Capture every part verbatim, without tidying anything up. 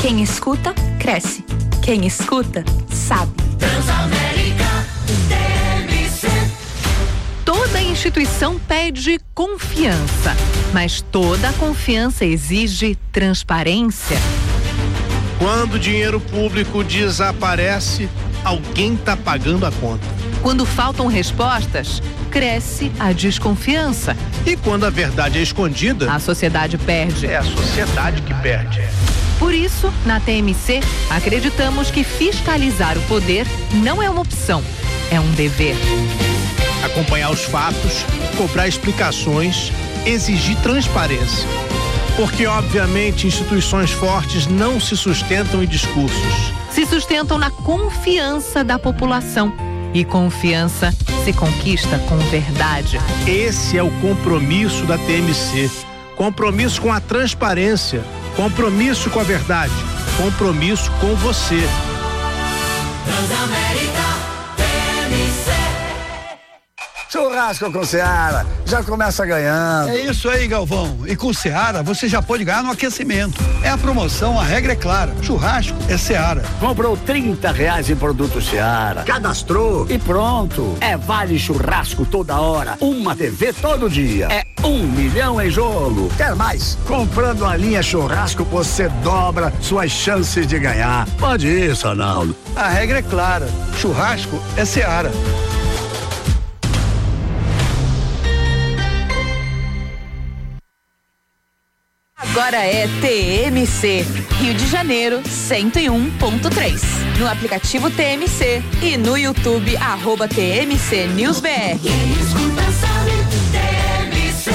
Quem escuta, cresce. Quem escuta, sabe. Transamérica T M C. Toda instituição pede confiança, mas toda confiança exige transparência. Quando o dinheiro público desaparece, alguém está pagando a conta. Quando faltam respostas, cresce a desconfiança. E quando a verdade é escondida, a sociedade perde. É a sociedade que perde. Por isso, na T M C, acreditamos que fiscalizar o poder não é uma opção, é um dever. Acompanhar os fatos, cobrar explicações, exigir transparência. Porque, obviamente, instituições fortes não se sustentam em discursos. Se sustentam na confiança da população. E confiança se conquista com verdade. Esse é o compromisso da T M C. Compromisso com a transparência. Compromisso com a verdade. Compromisso com você. Transamérica T M C. Churrasco com Seara, já começa ganhando. É isso aí, Galvão. E com Seara, você já pode ganhar no aquecimento. É a promoção, a regra é clara. Churrasco é Seara. Comprou trinta reais em produto Seara. Cadastrou e pronto. É vale churrasco toda hora. Uma T V todo dia. É um milhão em jogo. Quer mais? Comprando a linha churrasco, você dobra suas chances de ganhar. Pode isso, Arnaldo. A regra é clara. Churrasco é Seara. Agora é T M C, Rio de Janeiro cento e um ponto três. No aplicativo T M C e no YouTube, arroba T M C News B R. Quem escuta sabe, T M C.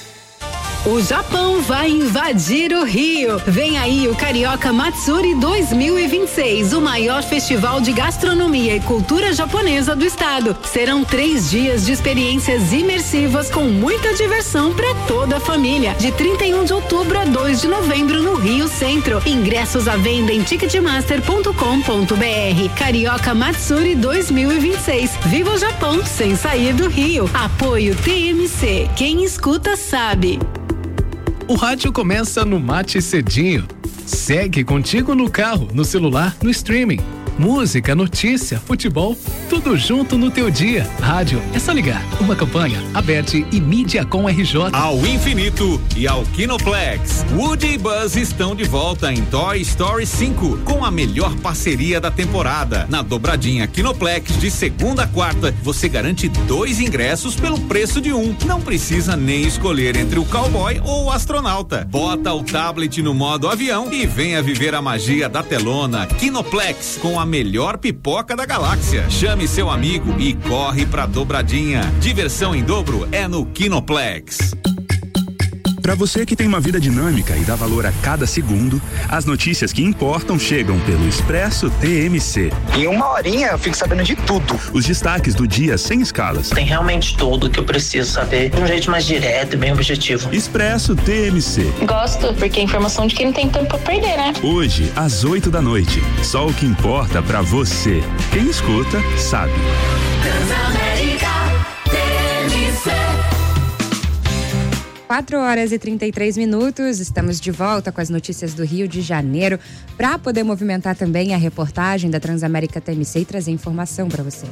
O Japão vai invadir o Rio. Vem aí o Carioca Matsuri dois mil e vinte e seis, o maior festival de gastronomia e cultura japonesa do estado. Serão três dias de experiências imersivas com muita diversão para toda a família. De trinta e um de outubro a dois de novembro no Rio Centro. Ingressos à venda em ticketmaster ponto com ponto b r. Carioca Matsuri dois mil e vinte e seis. Viva o Japão sem sair do Rio. Apoio T M C. Quem escuta sabe. O rádio começa no Mate Cedinho. Segue contigo no carro, no celular, no streaming. Música, notícia, futebol, tudo junto no teu dia. Rádio, é só ligar. Uma campanha, Aberte e Mídia com R J. Ao infinito e ao Kinoplex. Woody e Buzz estão de volta em Toy Story cinco, com a melhor parceria da temporada. Na dobradinha Kinoplex, de segunda a quarta, você garante dois ingressos pelo preço de um. Não precisa nem escolher entre o cowboy ou o astronauta. Bota o tablet no modo avião e venha viver a magia da telona. Kinoplex, com a melhor pipoca da galáxia. Chame seu amigo e corre pra dobradinha. Diversão em dobro é no Kinoplex. Para você que tem uma vida dinâmica e dá valor a cada segundo, as notícias que importam chegam pelo Expresso T M C. Em uma horinha eu fico sabendo de tudo. Os destaques do dia sem escalas. Tem realmente tudo que eu preciso saber de um jeito mais direto e bem objetivo. Expresso T M C. Gosto, porque é informação de quem não tem tempo pra perder, né? Hoje, às oito da noite. Só o que importa pra você. Quem escuta, sabe. Transamérica T M C. quatro horas e trinta e três minutos, estamos de volta com as notícias do Rio de Janeiro para poder movimentar também a reportagem da Transamérica T M C e trazer informação para você.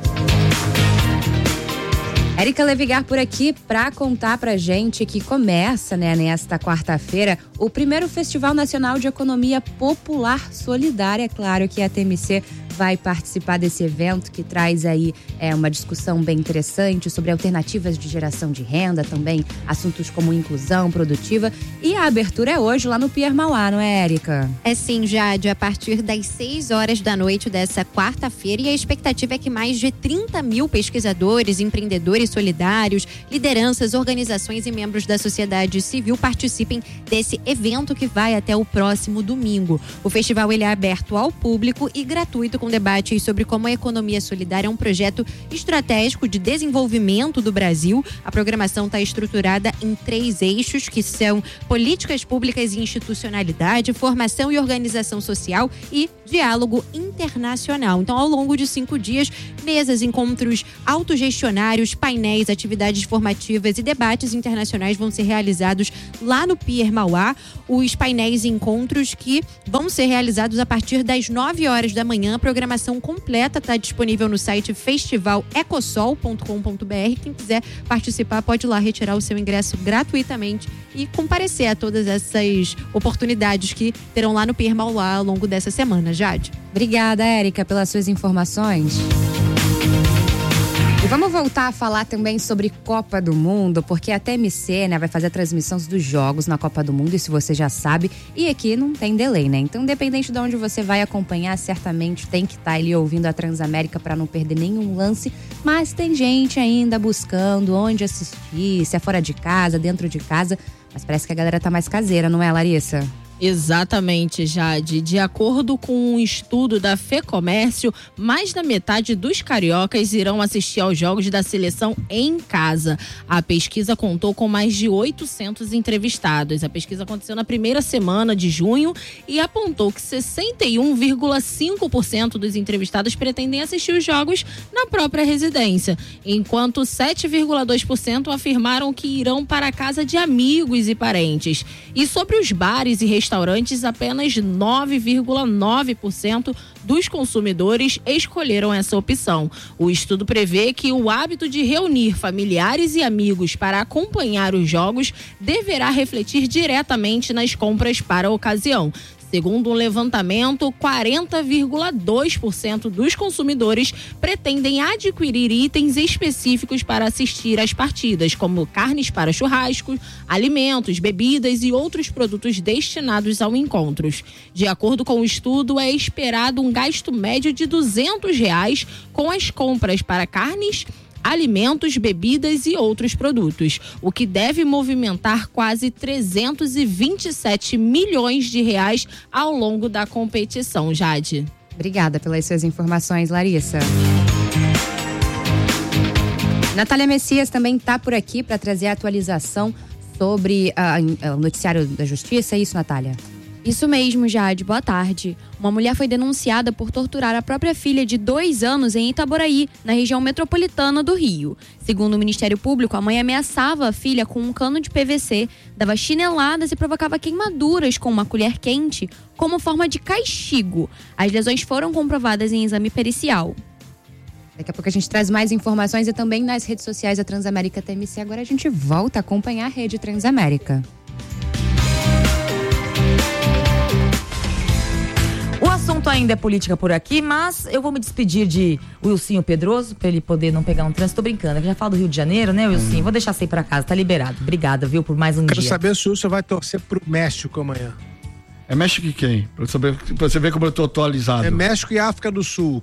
Érica Levigar por aqui para contar pra gente que começa, né, nesta quarta-feira, o primeiro Festival Nacional de Economia Popular Solidária. É claro que a T M C vai participar desse evento que traz aí é, uma discussão bem interessante sobre alternativas de geração de renda, também assuntos como inclusão produtiva. E a abertura é hoje lá no Pier Mauá, não é, Érica? É sim, Jade, a partir das seis horas da noite dessa quarta-feira, e a expectativa é que mais de trinta mil pesquisadores, empreendedores solidários, lideranças, organizações e membros da sociedade civil participem desse evento que vai até o próximo domingo. O festival ele é aberto ao público e gratuito, com debates sobre como a economia solidária é um projeto estratégico de desenvolvimento do Brasil. A programação está estruturada em três eixos, que são políticas públicas e institucionalidade, formação e organização social e diálogo internacional. internacional. Então, ao longo de cinco dias, mesas, encontros autogestionários, painéis, atividades formativas e debates internacionais vão ser realizados lá no Pier Mauá. Os painéis e encontros que vão ser realizados a partir das nove horas da manhã. A programação completa está disponível no site festival ecosol ponto com ponto b r. Quem quiser participar pode ir lá retirar o seu ingresso gratuitamente e comparecer a todas essas oportunidades que terão lá no Pier Mauá ao longo dessa semana. Jade. Obrigada, Érica, pelas suas informações. E vamos voltar a falar também sobre Copa do Mundo, porque a T M C, né, vai fazer a transmissão dos jogos na Copa do Mundo, isso você já sabe, e aqui não tem delay, né? Então, independente de onde você vai acompanhar, certamente tem que estar ali ouvindo a Transamérica para não perder nenhum lance, mas tem gente ainda buscando onde assistir, se é fora de casa, dentro de casa, mas parece que a galera tá mais caseira, não é, Larissa? Exatamente, Jade. De acordo com um estudo da FEComércio, mais da metade dos cariocas irão assistir aos jogos da seleção em casa. A pesquisa contou com mais de oitocentos entrevistados. A pesquisa aconteceu na primeira semana de junho e apontou que sessenta e um vírgula cinco por cento dos entrevistados pretendem assistir os jogos na própria residência, enquanto sete vírgula dois por cento afirmaram que irão para a casa de amigos e parentes. E sobre os bares e restaurantes, restaurantes, apenas nove vírgula nove por cento dos consumidores escolheram essa opção. O estudo prevê que o hábito de reunir familiares e amigos para acompanhar os jogos deverá refletir diretamente nas compras para a ocasião. Segundo um levantamento, quarenta vírgula dois por cento dos consumidores pretendem adquirir itens específicos para assistir às partidas, como carnes para churrasco, alimentos, bebidas e outros produtos destinados ao encontros. De acordo com o estudo, é esperado um gasto médio de duzentos reais com as compras para carnes, alimentos, bebidas e outros produtos, o que deve movimentar quase trezentos e vinte e sete milhões de reais ao longo da competição. Jade. Obrigada pelas suas informações, Larissa. Natália Messias também está por aqui para trazer a atualização sobre uh, o noticiário da Justiça. É isso, Natália? Isso mesmo, Jade. Boa tarde. Uma mulher foi denunciada por torturar a própria filha de dois anos em Itaboraí, na região metropolitana do Rio. Segundo o Ministério Público, a mãe ameaçava a filha com um cano de P V C, dava chineladas e provocava queimaduras com uma colher quente como forma de castigo. As lesões foram comprovadas em exame pericial. Daqui a pouco a gente traz mais informações e também nas redes sociais da Transamérica T M C. Agora a gente volta a acompanhar a rede Transamérica. O assunto ainda é política por aqui, mas eu vou me despedir de Wilsinho Pedroso, pra ele poder não pegar um trânsito. Tô brincando, eu já falo do Rio de Janeiro, né, Wilsinho? Hum. Vou deixar você ir pra casa, tá liberado. Obrigada, viu, por mais um Quero dia. Quero saber se o Wilson vai torcer pro México amanhã. É México e quem? Pra, saber, pra você ver como eu tô atualizado. É México e África do Sul.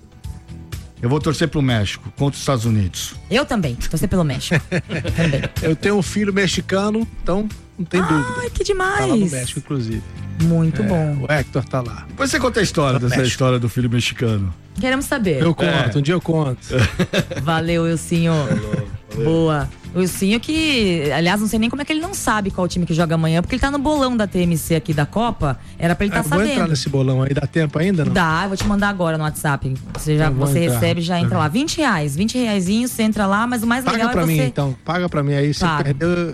Eu vou torcer pro México, contra os Estados Unidos. Eu também, torcer pelo México. Também. Eu tenho um filho mexicano, então não tem Ai, dúvida. Ai, que demais. Tá lá no México, inclusive. Muito é, bom. O Hector tá lá. Depois você conta a história dessa México. história do filho mexicano. Queremos saber. Eu conto, é. um dia eu conto. Valeu, Wilsinho. Valeu, valeu. Boa. O Wilsinho que, aliás, não sei nem como é que ele não sabe qual time que joga amanhã, porque ele tá no bolão da T M C aqui da Copa. Era pra ele estar tá sabendo. Vou entrar nesse bolão aí, dá tempo ainda, não? Dá, eu vou te mandar agora no WhatsApp. Você, já, você recebe, já entra uhum. lá. vinte reais, vinte reaisinhos, você entra lá, mas o mais Paga legal pra é você... mim, então. Paga pra mim aí, se Paga. perdeu...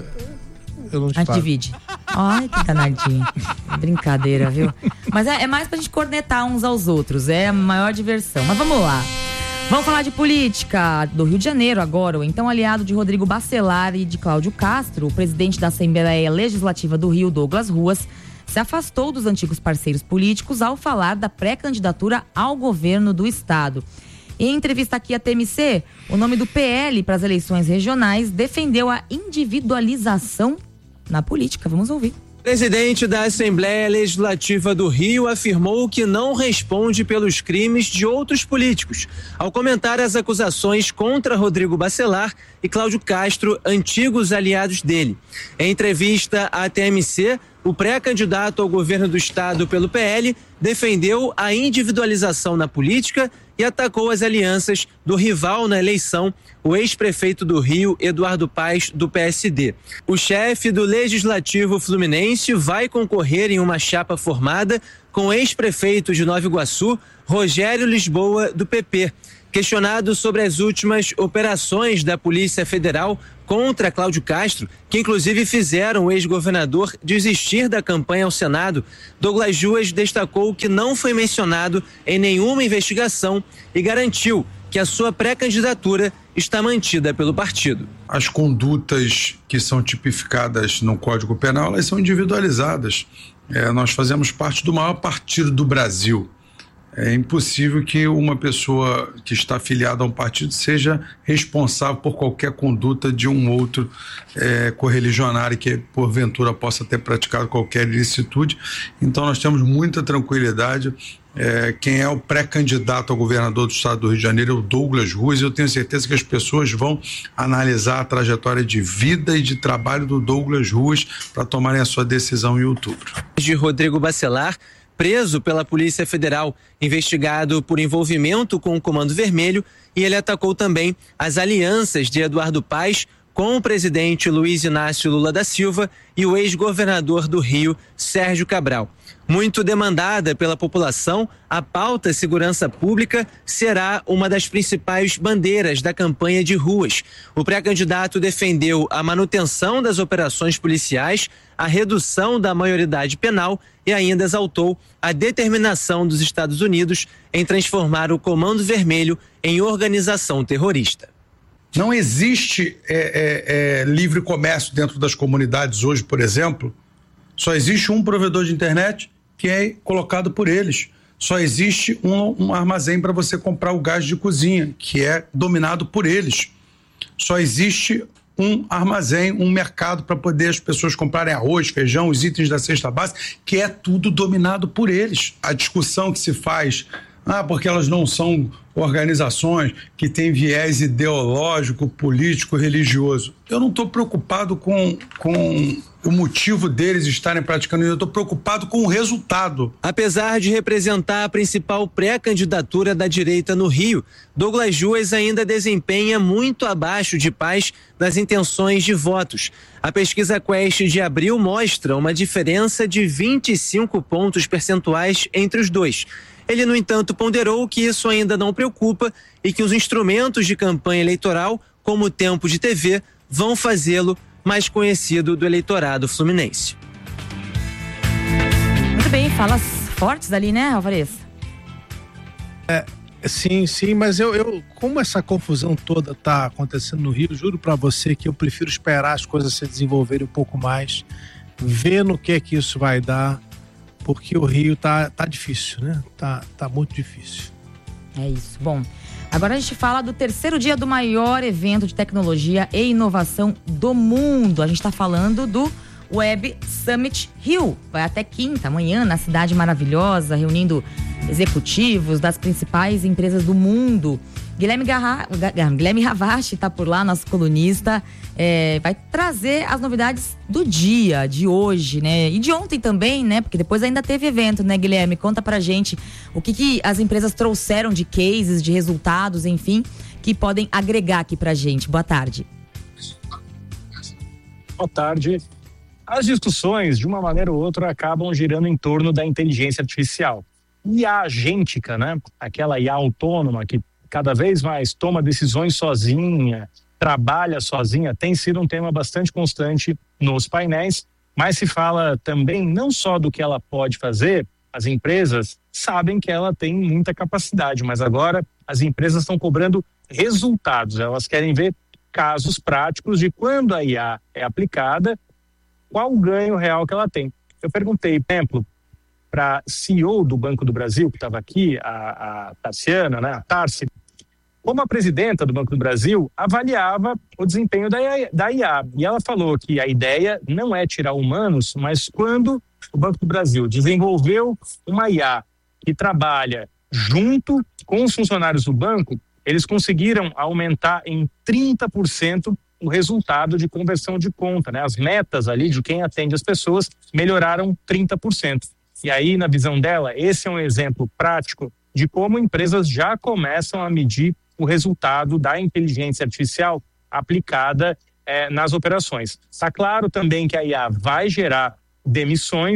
Eu não te a gente pago. divide. Ai, que danadinho. Brincadeira, viu? Mas é, é mais pra gente cornetar uns aos outros. É a maior diversão. Mas vamos lá. Vamos falar de política do Rio de Janeiro agora. O então aliado de Rodrigo Bacelar e de Cláudio Castro, o presidente da Assembleia Legislativa do Rio, Douglas Ruas, se afastou dos antigos parceiros políticos ao falar da pré-candidatura ao governo do estado. Em entrevista aqui à T M C, o nome do P L para as eleições regionais defendeu a individualização na política. Vamos ouvir. O presidente da Assembleia Legislativa do Rio afirmou que não responde pelos crimes de outros políticos, ao comentar as acusações contra Rodrigo Bacelar e Cláudio Castro, antigos aliados dele. Em entrevista à T M C, o pré-candidato ao governo do estado pelo P L defendeu a individualização na política e atacou as alianças do rival na eleição, o ex-prefeito do Rio, Eduardo Paes, do P S D. O chefe do Legislativo Fluminense vai concorrer em uma chapa formada com o ex-prefeito de Nova Iguaçu, Rogério Lisboa, do P P. Questionado sobre as últimas operações da Polícia Federal contra Cláudio Castro, que inclusive fizeram o ex-governador desistir da campanha ao Senado, Douglas Juas destacou que não foi mencionado em nenhuma investigação e garantiu que a sua pré-candidatura está mantida pelo partido. As condutas que são tipificadas no Código Penal, elas são individualizadas. É, nós fazemos parte do maior partido do Brasil. É impossível que uma pessoa que está afiliada a um partido seja responsável por qualquer conduta de um outro é, correligionário que porventura possa ter praticado qualquer ilicitude. Então nós temos muita tranquilidade. É, quem é o pré-candidato ao governador do estado do Rio de Janeiro é o Douglas Ruiz. Eu tenho certeza que as pessoas vão analisar a trajetória de vida e de trabalho do Douglas Ruiz para tomarem a sua decisão em outubro. De Rodrigo Bacelar, preso pela Polícia Federal, investigado por envolvimento com o Comando Vermelho, e ele atacou também as alianças de Eduardo Paes com o presidente Luiz Inácio Lula da Silva e o ex-governador do Rio, Sérgio Cabral. Muito demandada pela população, a pauta segurança pública será uma das principais bandeiras da campanha de ruas. O pré-candidato defendeu a manutenção das operações policiais, a redução da maioridade penal e ainda exaltou a determinação dos Estados Unidos em transformar o Comando Vermelho em organização terrorista. Não existe é, é, é, livre comércio dentro das comunidades hoje, por exemplo. Só existe um provedor de internet que é colocado por eles. Só existe um, um armazém para você comprar o gás de cozinha, que é dominado por eles. Só existe um armazém, um mercado para poder as pessoas comprarem arroz, feijão, os itens da cesta básica, que é tudo dominado por eles. A discussão que se faz, ah, porque elas não são organizações que têm viés ideológico, político, religioso. Eu não estou preocupado com, com o motivo deles estarem praticando isso, eu estou preocupado com o resultado. Apesar de representar a principal pré-candidatura da direita no Rio, Douglas Juas ainda desempenha muito abaixo de Paes nas intenções de votos. A pesquisa Quest de abril mostra uma diferença de vinte e cinco pontos percentuais entre os dois. Ele, no entanto, ponderou que isso ainda não preocupa e que os instrumentos de campanha eleitoral, como o tempo de T V, vão fazê-lo mais conhecido do eleitorado fluminense. Muito bem, falas fortes ali, né, Alvarez? É, sim, sim, mas eu, eu, como essa confusão toda tá acontecendo no Rio, juro pra você que eu prefiro esperar as coisas se desenvolverem um pouco mais, ver no que é que isso vai dar, porque o Rio tá, tá difícil, né? Tá, tá muito difícil. É isso. Bom, agora a gente fala do terceiro dia do maior evento de tecnologia e inovação do mundo. A gente tá falando do Web Summit Rio. Vai até quinta, amanhã, na cidade maravilhosa, reunindo executivos das principais empresas do mundo. Guilherme, Garra... Guilherme Ravache tá por lá, nosso colunista, é, vai trazer as novidades do dia, de hoje, né? E de ontem também, né? Porque depois ainda teve evento, né, Guilherme? Conta pra gente o que, que as empresas trouxeram de cases, de resultados, enfim, que podem agregar aqui pra gente. Boa tarde. Boa tarde. As discussões, de uma maneira ou outra, acabam girando em torno da inteligência artificial. I A agêntica, né? Aquela I A autônoma que cada vez mais toma decisões sozinha, trabalha sozinha, tem sido um tema bastante constante nos painéis, mas se fala também não só do que ela pode fazer, as empresas sabem que ela tem muita capacidade, mas agora as empresas estão cobrando resultados, elas querem ver casos práticos de quando a I A é aplicada, qual o ganho real que ela tem. Eu perguntei, por exemplo, para a C E O do Banco do Brasil, que estava aqui, a, a Tarciana, né, a Tarci, como a presidenta do Banco do Brasil avaliava o desempenho da, da I A. E ela falou que a ideia não é tirar humanos, mas quando o Banco do Brasil desenvolveu uma I A que trabalha junto com os funcionários do banco, eles conseguiram aumentar em trinta por cento o resultado de conversão de conta, né? As metas ali de quem atende as pessoas melhoraram trinta por cento. E aí, na visão dela, esse é um exemplo prático de como empresas já começam a medir o resultado da inteligência artificial aplicada eh, nas operações. Está claro também que a I A vai gerar demissões,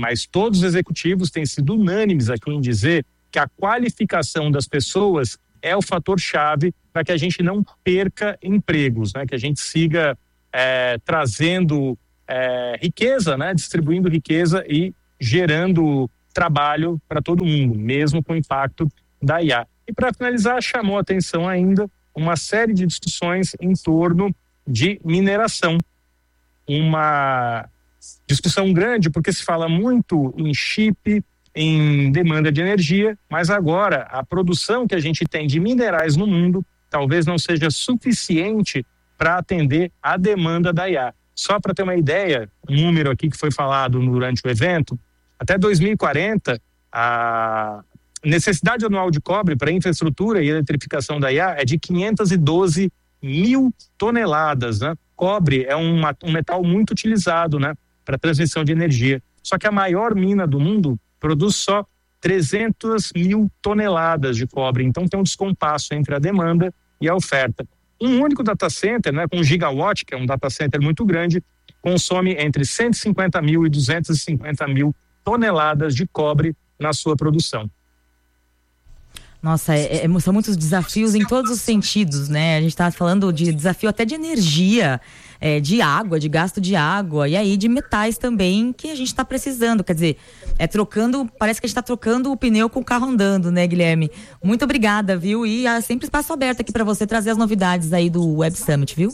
mas todos os executivos têm sido unânimes aqui em dizer que a qualificação das pessoas é o fator-chave para que a gente não perca empregos, né? Que a gente siga é, trazendo é, riqueza, né? Distribuindo riqueza e gerando trabalho para todo mundo, mesmo com o impacto da I A. E para finalizar, chamou a atenção ainda uma série de discussões em torno de mineração. Uma discussão grande porque se fala muito em chip, em demanda de energia, mas agora a produção que a gente tem de minerais no mundo talvez não seja suficiente para atender a demanda da I A. Só para ter uma ideia, um número aqui que foi falado durante o evento, até dois mil e quarenta, a necessidade anual de cobre para infraestrutura e eletrificação da I A é de quinhentos e doze mil toneladas, né? Cobre é um, um metal muito utilizado, né, para transmissão de energia. Só que a maior mina do mundo produz só trezentas mil toneladas de cobre. Então tem um descompasso entre a demanda e a oferta. Um único data center, né, com um gigawatt, que é um data center muito grande, consome entre cento e cinquenta mil e duzentos e cinquenta mil toneladas de cobre na sua produção. Nossa, é, é, são muitos desafios em todos os sentidos, né? A gente tá falando de desafio até de energia, é, de água, de gasto de água, e aí de metais também, que a gente tá precisando. Quer dizer, é trocando, parece que a gente tá trocando o pneu com o carro andando, né, Guilherme? Muito obrigada, viu? E há sempre espaço aberto aqui para você trazer as novidades aí do Web Summit, viu?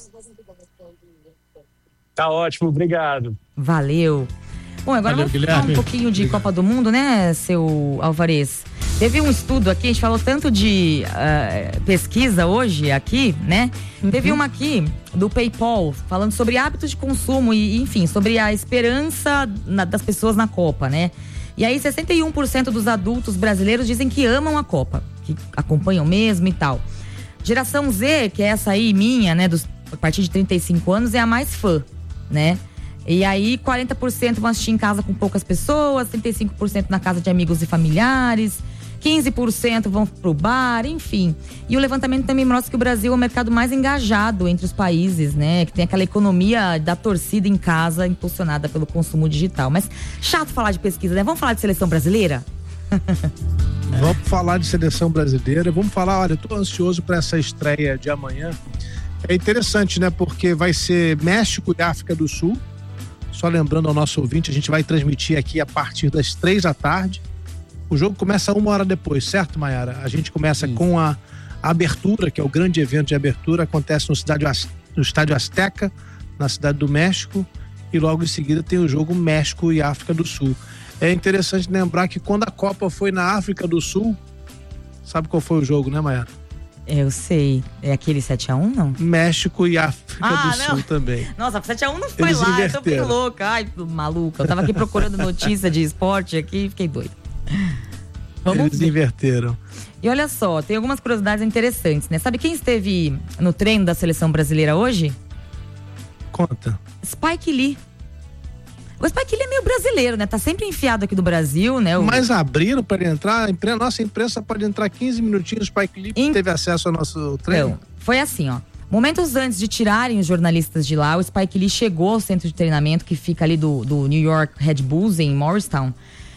Tá ótimo, obrigado. Valeu. Bom, agora Valeu, vamos Guilherme. falar um pouquinho de Copa do Mundo, né, seu Alvarez? Teve um estudo aqui, a gente falou tanto de uh, pesquisa hoje aqui, né? Uhum. Teve uma aqui do PayPal, falando sobre hábitos de consumo e, enfim, sobre a esperança na, das pessoas na Copa, né? E aí, sessenta e um por cento dos adultos brasileiros dizem que amam a Copa, que acompanham mesmo e tal. Geração Z, que é essa aí minha, né, dos, a partir de trinta e cinco anos, é a mais fã, né? E aí, quarenta por cento vão assistir em casa com poucas pessoas, trinta e cinco por cento na casa de amigos e familiares, quinze por cento vão pro bar, enfim. E o levantamento também mostra que o Brasil é o mercado mais engajado entre os países, né? Que tem aquela economia da torcida em casa, impulsionada pelo consumo digital. Mas chato falar de pesquisa, né? Vamos falar de seleção brasileira? Vamos falar de seleção brasileira. Vamos falar, olha, eu tô ansioso para essa estreia de amanhã. É interessante, né? Porque vai ser México e África do Sul. Só lembrando ao nosso ouvinte, a gente vai transmitir aqui a partir das três da tarde. O jogo começa uma hora depois, certo, Mayara? A gente começa Isso. com a, a abertura, que é o grande evento de abertura, acontece no, cidade, no Estádio Azteca, na cidade do México, e logo em seguida tem o jogo México e África do Sul. É interessante lembrar que quando a Copa foi na África do Sul, sabe qual foi o jogo, né, Mayara? Eu sei. É aquele sete a um, não? México e África ah, do não. Sul também. Nossa, sete a um não foi Eles lá, inverteram. Eu tô bem louca. Ai, maluca. Eu tava aqui procurando notícia de esporte aqui e fiquei doida. Vamos Eles ver. inverteram. E olha só, tem algumas curiosidades interessantes, né? Sabe quem esteve no treino da seleção brasileira hoje? Conta. Spike Lee. O Spike Lee é meio brasileiro, né? Tá sempre enfiado aqui do Brasil, né? O... Mas abriram para ele entrar, a imprensa, nossa imprensa pode entrar quinze minutinhos, o Spike Lee In... teve acesso ao nosso treino. Então, foi assim, ó. Momentos antes de tirarem os jornalistas de lá, o Spike Lee chegou ao centro de treinamento que fica ali do, do New York Red Bulls, em Morristown.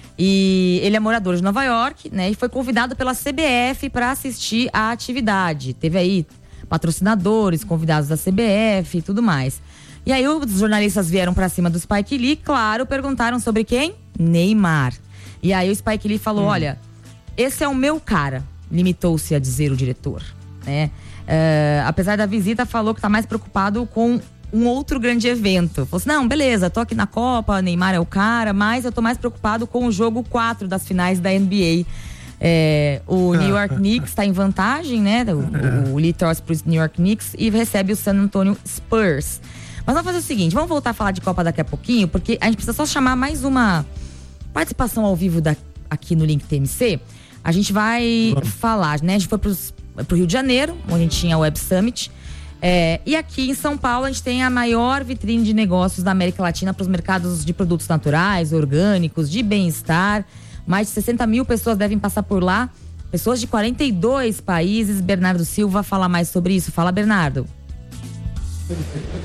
E ele é morador de Nova York, né? E foi convidado pela C B F para assistir à atividade. Teve aí patrocinadores, convidados da C B F e tudo mais. E aí os jornalistas vieram pra cima do Spike Lee, claro, perguntaram sobre quem? Neymar. E aí o Spike Lee falou, hum. olha, esse é o meu cara, limitou-se a dizer o diretor, né? Uh, apesar da visita, falou que tá mais preocupado com um outro grande evento. Falou assim, não, beleza, tô aqui na Copa, Neymar é o cara, mas eu tô mais preocupado com o jogo quatro das finais da N B A. É, o New York Knicks tá em vantagem, né? O, o, o Lee torce pro New York Knicks e recebe o San Antonio Spurs. Mas vamos fazer o seguinte, vamos voltar a falar de Copa daqui a pouquinho, porque a gente precisa só chamar mais uma participação ao vivo da, aqui no Link T M C. A gente vai vamos. falar, né? A gente foi pros, pro Rio de Janeiro, onde a gente tinha o Web Summit. É, e aqui em São Paulo a gente tem a maior vitrine de negócios da América Latina para os mercados de produtos naturais, orgânicos, de bem-estar. Mais de sessenta mil pessoas devem passar por lá. Pessoas de quarenta e dois países. Bernardo Silva fala mais sobre isso. Fala, Bernardo.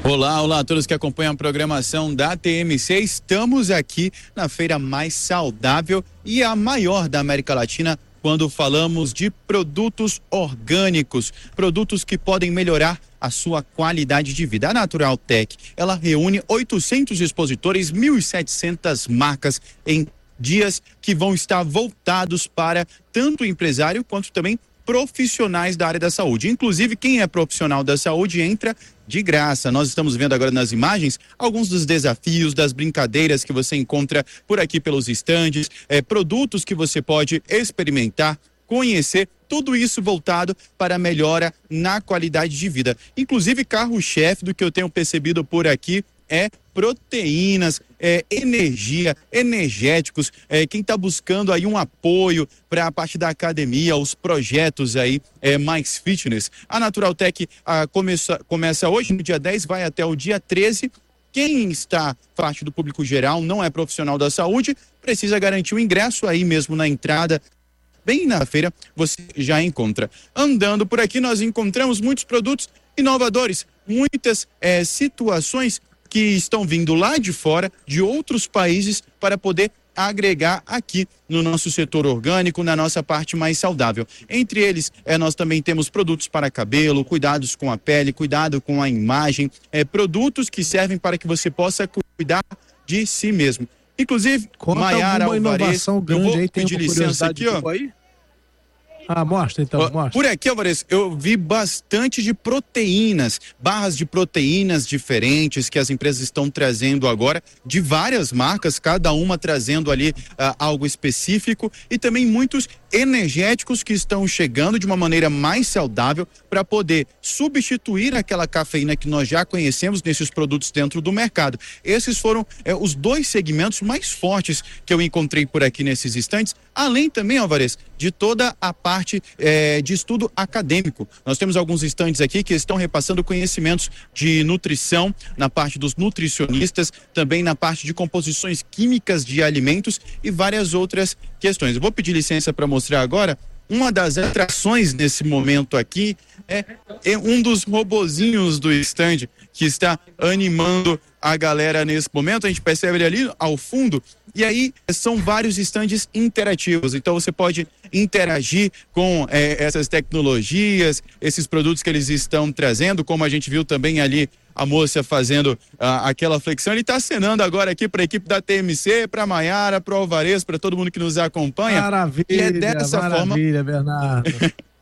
Olá, olá a todos que acompanham a programação da T M C. Estamos aqui na feira mais saudável e a maior da América Latina quando falamos de produtos orgânicos, produtos que podem melhorar a sua qualidade de vida. A Natural Tech, ela reúne oitocentos expositores, mil e setecentas marcas em dias que vão estar voltados para tanto o empresário quanto também profissionais da área da saúde. Inclusive, quem é profissional da saúde entra de graça. Nós estamos vendo agora nas imagens alguns dos desafios, das brincadeiras que você encontra por aqui pelos estandes, é, produtos que você pode experimentar, conhecer, tudo isso voltado para a melhora na qualidade de vida. Inclusive, carro-chefe do que eu tenho percebido por aqui é proteínas, é, energia, energéticos, é, quem está buscando aí um apoio para a parte da academia, os projetos aí é, mais fitness. A Natural Tech ah, começa, começa hoje, no dia dez, vai até o dia treze. Quem está parte do público geral, não é profissional da saúde, precisa garantir o ingresso aí mesmo na entrada. Bem na feira você já encontra. Andando por aqui nós encontramos muitos produtos inovadores, muitas é, situações que estão vindo lá de fora, de outros países, para poder agregar aqui no nosso setor orgânico, na nossa parte mais saudável. Entre eles, é, nós também temos produtos para cabelo, cuidados com a pele, cuidado com a imagem, é, produtos que servem para que você possa cuidar de si mesmo. Inclusive, Maiara Alvarez, eu vou aí, tem pedir licença aqui, ó. Aí? Ah, mostra então, mostra. Por aqui, Alvarez, eu vi bastante de proteínas, barras de proteínas diferentes que as empresas estão trazendo agora, de várias marcas, cada uma trazendo ali uh, algo específico, e também muitos energéticos que estão chegando de uma maneira mais saudável para poder substituir aquela cafeína que nós já conhecemos nesses produtos dentro do mercado. Esses foram eh, os dois segmentos mais fortes que eu encontrei por aqui nesses estantes, além também, Alvarez, de toda a parte eh, de estudo acadêmico. Nós temos alguns estantes aqui que estão repassando conhecimentos de nutrição, na parte dos nutricionistas, também na parte de composições químicas de alimentos e várias outras questões. Eu vou pedir licença para mostrar agora. Uma das atrações nesse momento aqui é, é um dos robozinhos do stand que está animando a galera nesse momento. A gente percebe ele ali ao fundo. E aí são vários estandes interativos, então você pode interagir com eh, essas tecnologias, esses produtos que eles estão trazendo, como a gente viu também ali a moça fazendo ah, aquela flexão. Ele está acenando agora aqui para a equipe da T M C, para a Maiara, para o Alvarez, para todo mundo que nos acompanha. Maravilha, e é dessa maravilha, forma... Bernardo.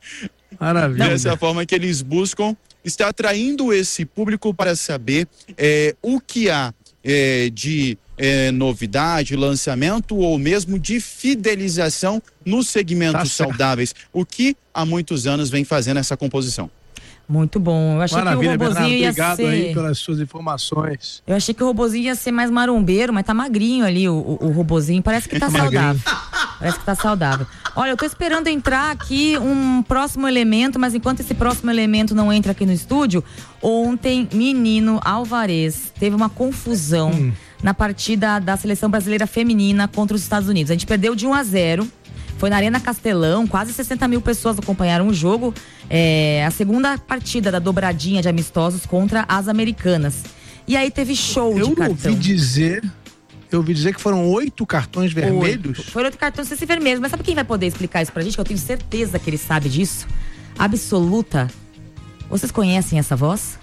Maravilha. Dessa forma que eles buscam, está atraindo esse público para saber eh, o que há eh, de eh, novidade, lançamento ou mesmo de fidelização nos segmentos tá saudáveis, o que há muitos anos vem fazendo essa composição. Muito bom. Eu achei Maravilha, que o robozinho Bernardo, ia obrigado ser... aí pelas suas informações. Eu achei que o robozinho ia ser mais marombeiro, mas tá magrinho ali o, o, o robozinho. Parece que tá saudável. Parece que tá saudável. Olha, eu tô esperando entrar aqui um próximo elemento, mas enquanto esse próximo elemento não entra aqui no estúdio, ontem, menino Alvarez teve uma confusão hum. na partida da seleção brasileira feminina contra os Estados Unidos. A gente perdeu de um a zero. Foi na Arena Castelão, quase sessenta mil pessoas acompanharam o jogo. É, a segunda partida da dobradinha de amistosos contra as americanas. E aí teve show eu de cartão. Eu ouvi dizer, eu ouvi dizer que foram oito cartões vermelhos. Oito. Foram oito cartões vermelhos. Mas sabe quem vai poder explicar isso pra gente? Que eu tenho certeza que ele sabe disso. Absoluta. Vocês conhecem essa voz?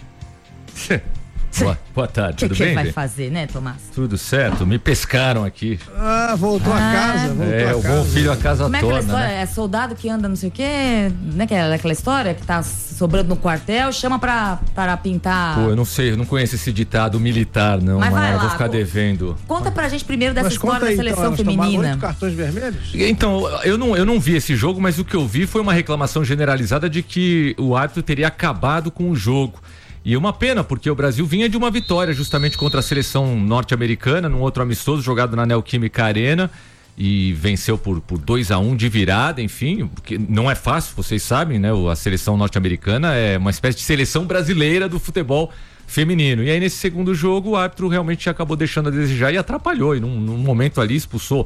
Boa, boa tarde, que tudo que bem? O que vai fazer, né, Tomás? Tudo certo, me pescaram aqui. Ah, voltou ah, a casa, voltou É, a o casa. bom filho a casa Como é torna, aquela história? né? É soldado que anda não sei o quê, né? Que é aquela história que tá sobrando no quartel, chama pra, pra pintar. Pô, eu não sei, eu não conheço esse ditado militar, não, Mas mas vai eu lá, vou ficar pô. devendo. Conta pra gente primeiro dessa Mas história conta aí, da seleção então, elas tomaram feminina. oito cartões vermelhos? Então, eu não, eu não vi esse jogo, mas o que eu vi foi uma reclamação generalizada de que o árbitro teria acabado com o jogo. E é uma pena, porque o Brasil vinha de uma vitória justamente contra a seleção norte-americana, num outro amistoso jogado na Neoquímica Arena, e venceu por, por dois a um de virada, enfim, porque não é fácil, vocês sabem, né? A seleção norte-americana é uma espécie de seleção brasileira do futebol feminino. E aí nesse segundo jogo o árbitro realmente acabou deixando a desejar e atrapalhou, e num, num momento ali expulsou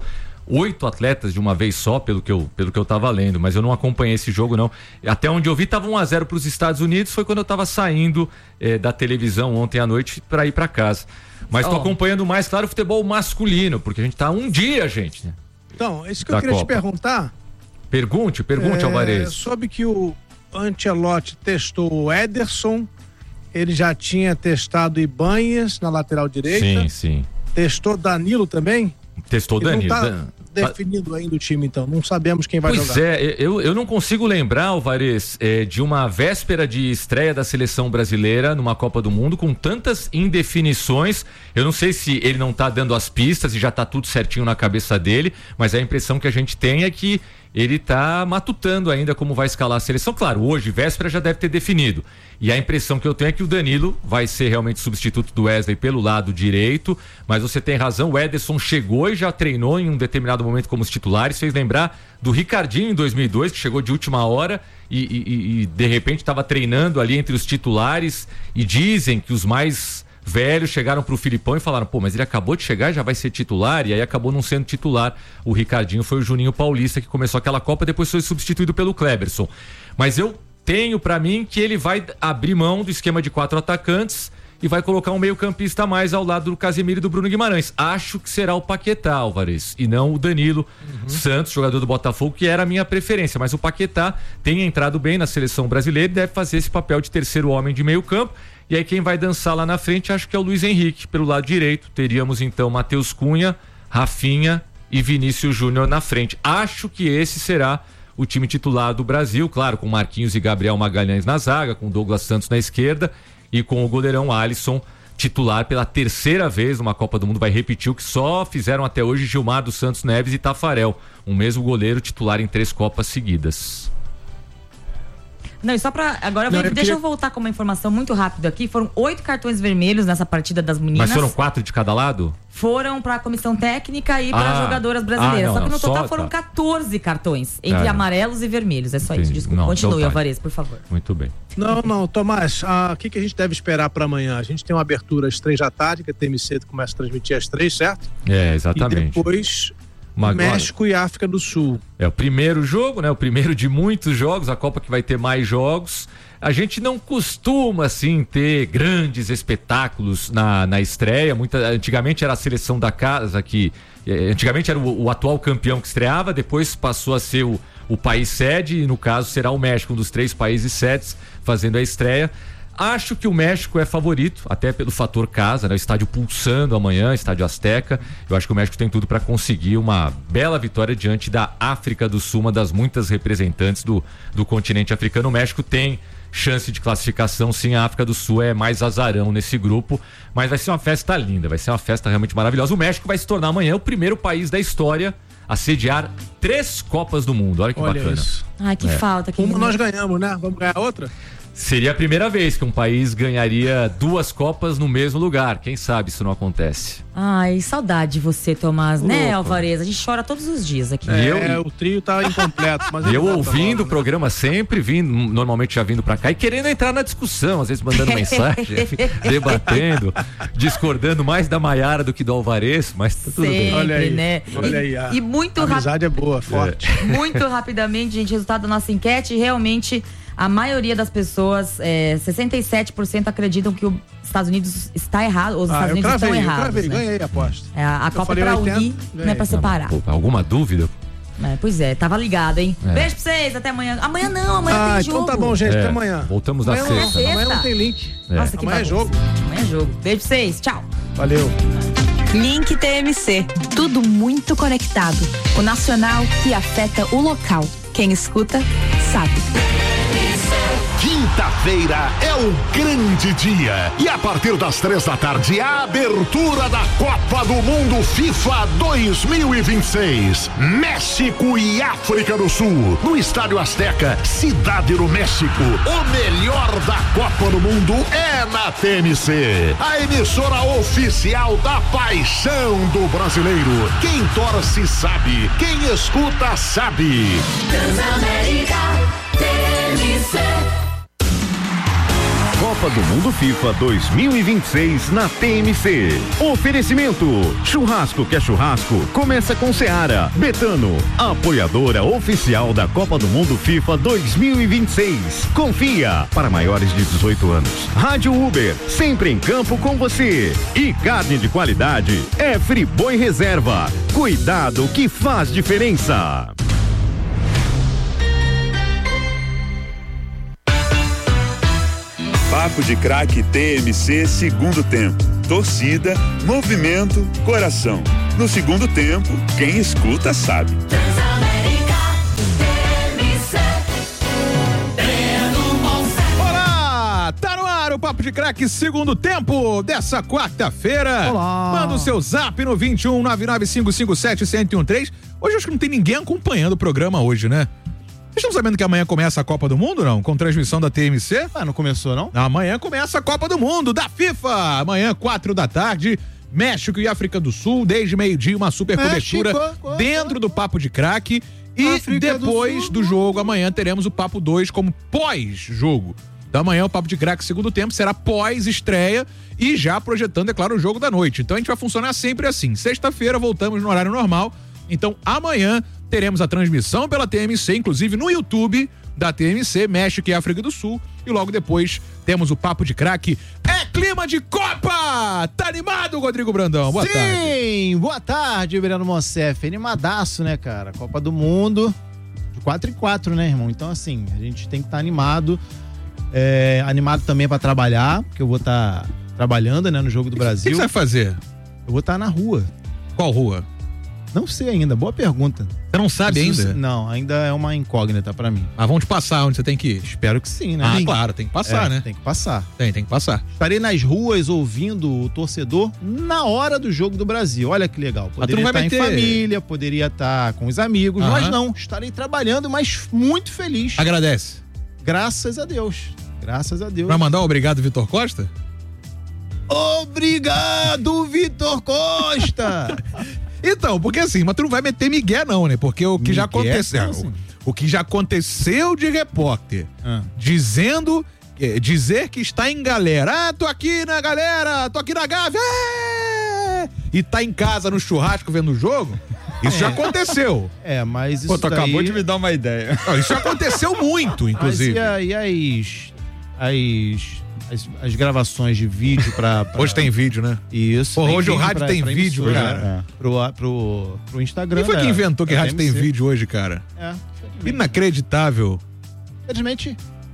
oito atletas de uma vez só, pelo que eu, pelo que eu tava lendo, mas eu não acompanhei esse jogo, não. Até onde eu vi, tava um a zero para os Estados Unidos, foi quando eu tava saindo eh, da televisão ontem à noite para ir para casa. Mas tô Oh. acompanhando mais, claro, o futebol masculino, porque a gente tá um dia, gente, né? Então, isso que Da eu queria Copa. te perguntar. Pergunte, pergunte, é, Alvarez. Soube que o Ancelotti testou o Ederson, ele já tinha testado Ibanhas na lateral direita. Sim, sim. Testou Danilo também? Testou o Ele Danilo. não tá Dan- definido ainda o time, então. Não sabemos quem vai Pois jogar. é, eu, eu não consigo lembrar, Alvarez, é, de uma véspera de estreia da seleção brasileira numa Copa do Mundo com tantas indefinições. Eu não sei se ele não tá dando as pistas e já tá tudo certinho na cabeça dele, mas a impressão que a gente tem é que ele tá matutando ainda como vai escalar a seleção. Claro, hoje, véspera, já deve ter definido. E a impressão que eu tenho é que o Danilo vai ser realmente substituto do Wesley pelo lado direito, mas você tem razão, o Ederson chegou e já treinou em um determinado momento como os titulares, fez lembrar do Ricardinho em dois mil e dois, que chegou de última hora e, e- e de repente estava treinando ali entre os titulares, e dizem que os mais velhos chegaram pro Filipão e falaram, pô, mas ele acabou de chegar, já vai ser titular, e aí acabou não sendo titular. O Ricardinho foi o Juninho Paulista que começou aquela Copa, depois foi substituído pelo Kleberson. Mas eu tenho pra mim que ele vai abrir mão do esquema de quatro atacantes e vai colocar um meio-campista a mais ao lado do Casemiro e do Bruno Guimarães. Acho que será o Paquetá, Alvarez, e não o Danilo Santos, jogador do Botafogo, que era a minha preferência. Mas o Paquetá tem entrado bem na seleção brasileira e deve fazer esse papel de terceiro homem de meio-campo. E aí quem vai dançar lá na frente, acho que é o Luiz Henrique. Pelo lado direito, teríamos então Matheus Cunha, Rafinha e Vinícius Júnior na frente. Acho que esse será o time titular do Brasil, claro, com Marquinhos e Gabriel Magalhães na zaga, com Douglas Santos na esquerda e com o goleirão Alisson titular pela terceira vez numa Copa do Mundo. Vai repetir o que só fizeram até hoje Gilmar dos Santos Neves e Tafarel, um mesmo goleiro titular em três Copas seguidas. Não, e só pra. Agora, Não, eu deixa queria- eu voltar com uma informação muito rápida aqui. Foram oito cartões vermelhos nessa partida das meninas. Mas foram quatro de cada lado? Foram pra comissão técnica e para Ah. jogadoras brasileiras. Ah, não, só que não, no total só- foram tá. catorze cartões, entre Cara. amarelos e vermelhos. É só isso, Entendi. desculpa. Não, Continue, então tá. Alvarez, por favor. Muito bem. Não, não, Tomás, ah, o que, que a gente deve esperar para amanhã? A gente tem uma abertura às três da tarde, que a T M C começa a transmitir às três, certo? É, exatamente. E depois Uma- México e África do Sul. É o primeiro jogo, né? O primeiro de muitos jogos, a Copa que vai ter mais jogos. A gente não costuma, assim, ter grandes espetáculos na, na estreia. Muita, antigamente era a seleção da casa que... eh, Antigamente era o, o atual campeão que estreava, depois passou a ser o, o país sede, e no caso será o México, um dos três países sedes, fazendo a estreia. Acho que o México é favorito, até pelo fator casa, né? O estádio pulsando amanhã, estádio Azteca. Eu acho que o México tem tudo para conseguir uma bela vitória diante da África do Sul, uma das muitas representantes do, do continente africano. O México tem chance de classificação, sim. A África do Sul é mais azarão nesse grupo, mas vai ser uma festa linda, vai ser uma festa realmente maravilhosa. O México vai se tornar amanhã o primeiro país da história a sediar três Copas do Mundo. Olha que Olha bacana. isso. Ai, que É. falta. Que Uma nós ganhamos, né? Vamos ganhar outra? Seria a primeira vez que um país ganharia duas Copas no mesmo lugar. Quem sabe isso não acontece. Ai, saudade de você, Tomás, né, Opa. Alvarez? A gente chora todos os dias aqui. E eu- É, o trio tá incompleto. Mas E ele eu volta ouvindo logo, o programa sempre, vindo, normalmente já vindo pra cá e querendo entrar na discussão, às vezes mandando mensagem, debatendo, discordando mais da Maiara do que do Alvarez, mas tá tudo bem. Sempre, Olha aí, né? olha E- aí, a- e muito a rápido. amizade é boa, forte. Muito rapidamente, gente, resultado da nossa enquete, realmente a maioria das pessoas, é, sessenta e sete por cento acreditam que os Estados Unidos está errado, os Ah, Estados eu Unidos estão cravei, eu errados. cravei, né? ganhei a aposta. É, a a Eu Copa é falei pra oitenta, unir, não é ganhei. pra separar. Pô, alguma dúvida? É, pois é, tava ligado, hein? É. Beijo pra vocês, até amanhã. Amanhã não, amanhã Ah, tem então jogo. tá bom, gente, É, até amanhã. voltamos na amanhã não- sexta. Amanhã não tem link. É. Nossa, que Amanhã é bagunça. jogo. Amanhã é jogo. Beijo pra vocês, tchau. Valeu. Link T M C. Tudo muito conectado. O nacional que afeta o local. Quem escuta, sabe. Quinta-feira é o grande dia. E a partir das três da tarde, a abertura da Copa do Mundo FIFA dois mil e vinte e seis. México e África do Sul. No Estádio Azteca, Cidade do México. O melhor da Copa do Mundo é na T M C. A emissora oficial da paixão do brasileiro. Quem torce sabe. Quem escuta sabe. Transamérica T M C. Copa do Mundo FIFA dois mil e vinte e seis na T M C. Oferecimento: churrasco que é churrasco, começa com Seara. Betano, apoiadora oficial da Copa do Mundo FIFA dois mil e vinte e seis. Confia, para maiores de dezoito anos. Rádio Uber, sempre em campo com você. E carne de qualidade é Friboi Reserva. Cuidado que faz diferença. Papo de Craque T M C segundo tempo. Torcida, movimento, coração. No segundo tempo, quem escuta sabe. Olá, tá no ar o Papo de Craque segundo tempo dessa quarta-feira. Olá. Manda o seu zap no vinte e um, nove nove cinco cinco sete, um zero um três. Hoje acho que não tem ninguém acompanhando o programa hoje, né? Vocês estão sabendo que amanhã começa a Copa do Mundo, não? Com transmissão da T M C? Ah, não começou, não? Amanhã começa a Copa do Mundo da FIFA. Amanhã, quatro da tarde, México e África do Sul, desde meio-dia, uma super cobertura México, dentro do Papo de Craque. E África depois do do, Sul. jogo, amanhã teremos o Papo dois como pós-jogo. Então amanhã o Papo de Craque segundo tempo será pós-estreia e já projetando, é claro, o jogo da noite. Então a gente vai funcionar sempre assim. Sexta-feira voltamos no horário normal. Então amanhã teremos a transmissão pela T M C, inclusive no YouTube da T M C, México e África do Sul. E logo depois temos o Papo de Craque. É clima de Copa! Tá animado, Rodrigo Brandão? Boa Sim, tarde. Sim, boa tarde, Breno Monsef. Animadaço, né, cara? Copa do Mundo, de quatro em quatro, né, irmão? Então, assim, a gente tem que estar tá animado. É, animado também pra trabalhar, porque eu vou estar tá trabalhando, né, no Jogo do O Brasil. que, que você vai fazer? Eu vou estar tá na rua. Qual rua? Não sei ainda, boa pergunta. Você não sabe Preciso- ainda? Não, ainda é uma incógnita pra mim. Mas vão te passar onde você tem que ir? Espero que sim, né? Ah, Sim. claro, tem que passar, É, né? Tem que passar. Tem, tem que passar. Estarei nas ruas ouvindo o torcedor na hora do Jogo do Brasil. Olha que legal. Mas tu não Poderia vai estar meter- em família, poderia estar com os amigos, Aham. mas não. Estarei trabalhando, mas muito feliz. Agradece. Graças a Deus. Graças a Deus. Pra mandar um obrigado, Vitor Costa? Obrigado, Vitor Costa! Então, porque assim, mas tu não vai meter migué não, né? Porque o que já Migué? aconteceu, Como assim? o, o que já aconteceu de repórter, dizendo, eh, dizer que está em galera, ah, tô aqui na galera, tô aqui na Gávea, é! E tá em casa no churrasco vendo o jogo, isso já aconteceu. É, mas isso Pô, tu daí... acabou de me dar uma ideia. Não, isso já aconteceu muito, inclusive. Mas e, a- e as, as, as... As gravações de vídeo pra... pra- Hoje tem vídeo, né? Isso. Pô, tem hoje o vídeo rádio pra- tem pra vídeo, emissora, cara. é. Pro, pro, pro Instagram. Quem foi que da- inventou que da rádio tem T M C? vídeo hoje, cara? É. Inacreditável. Infelizmente.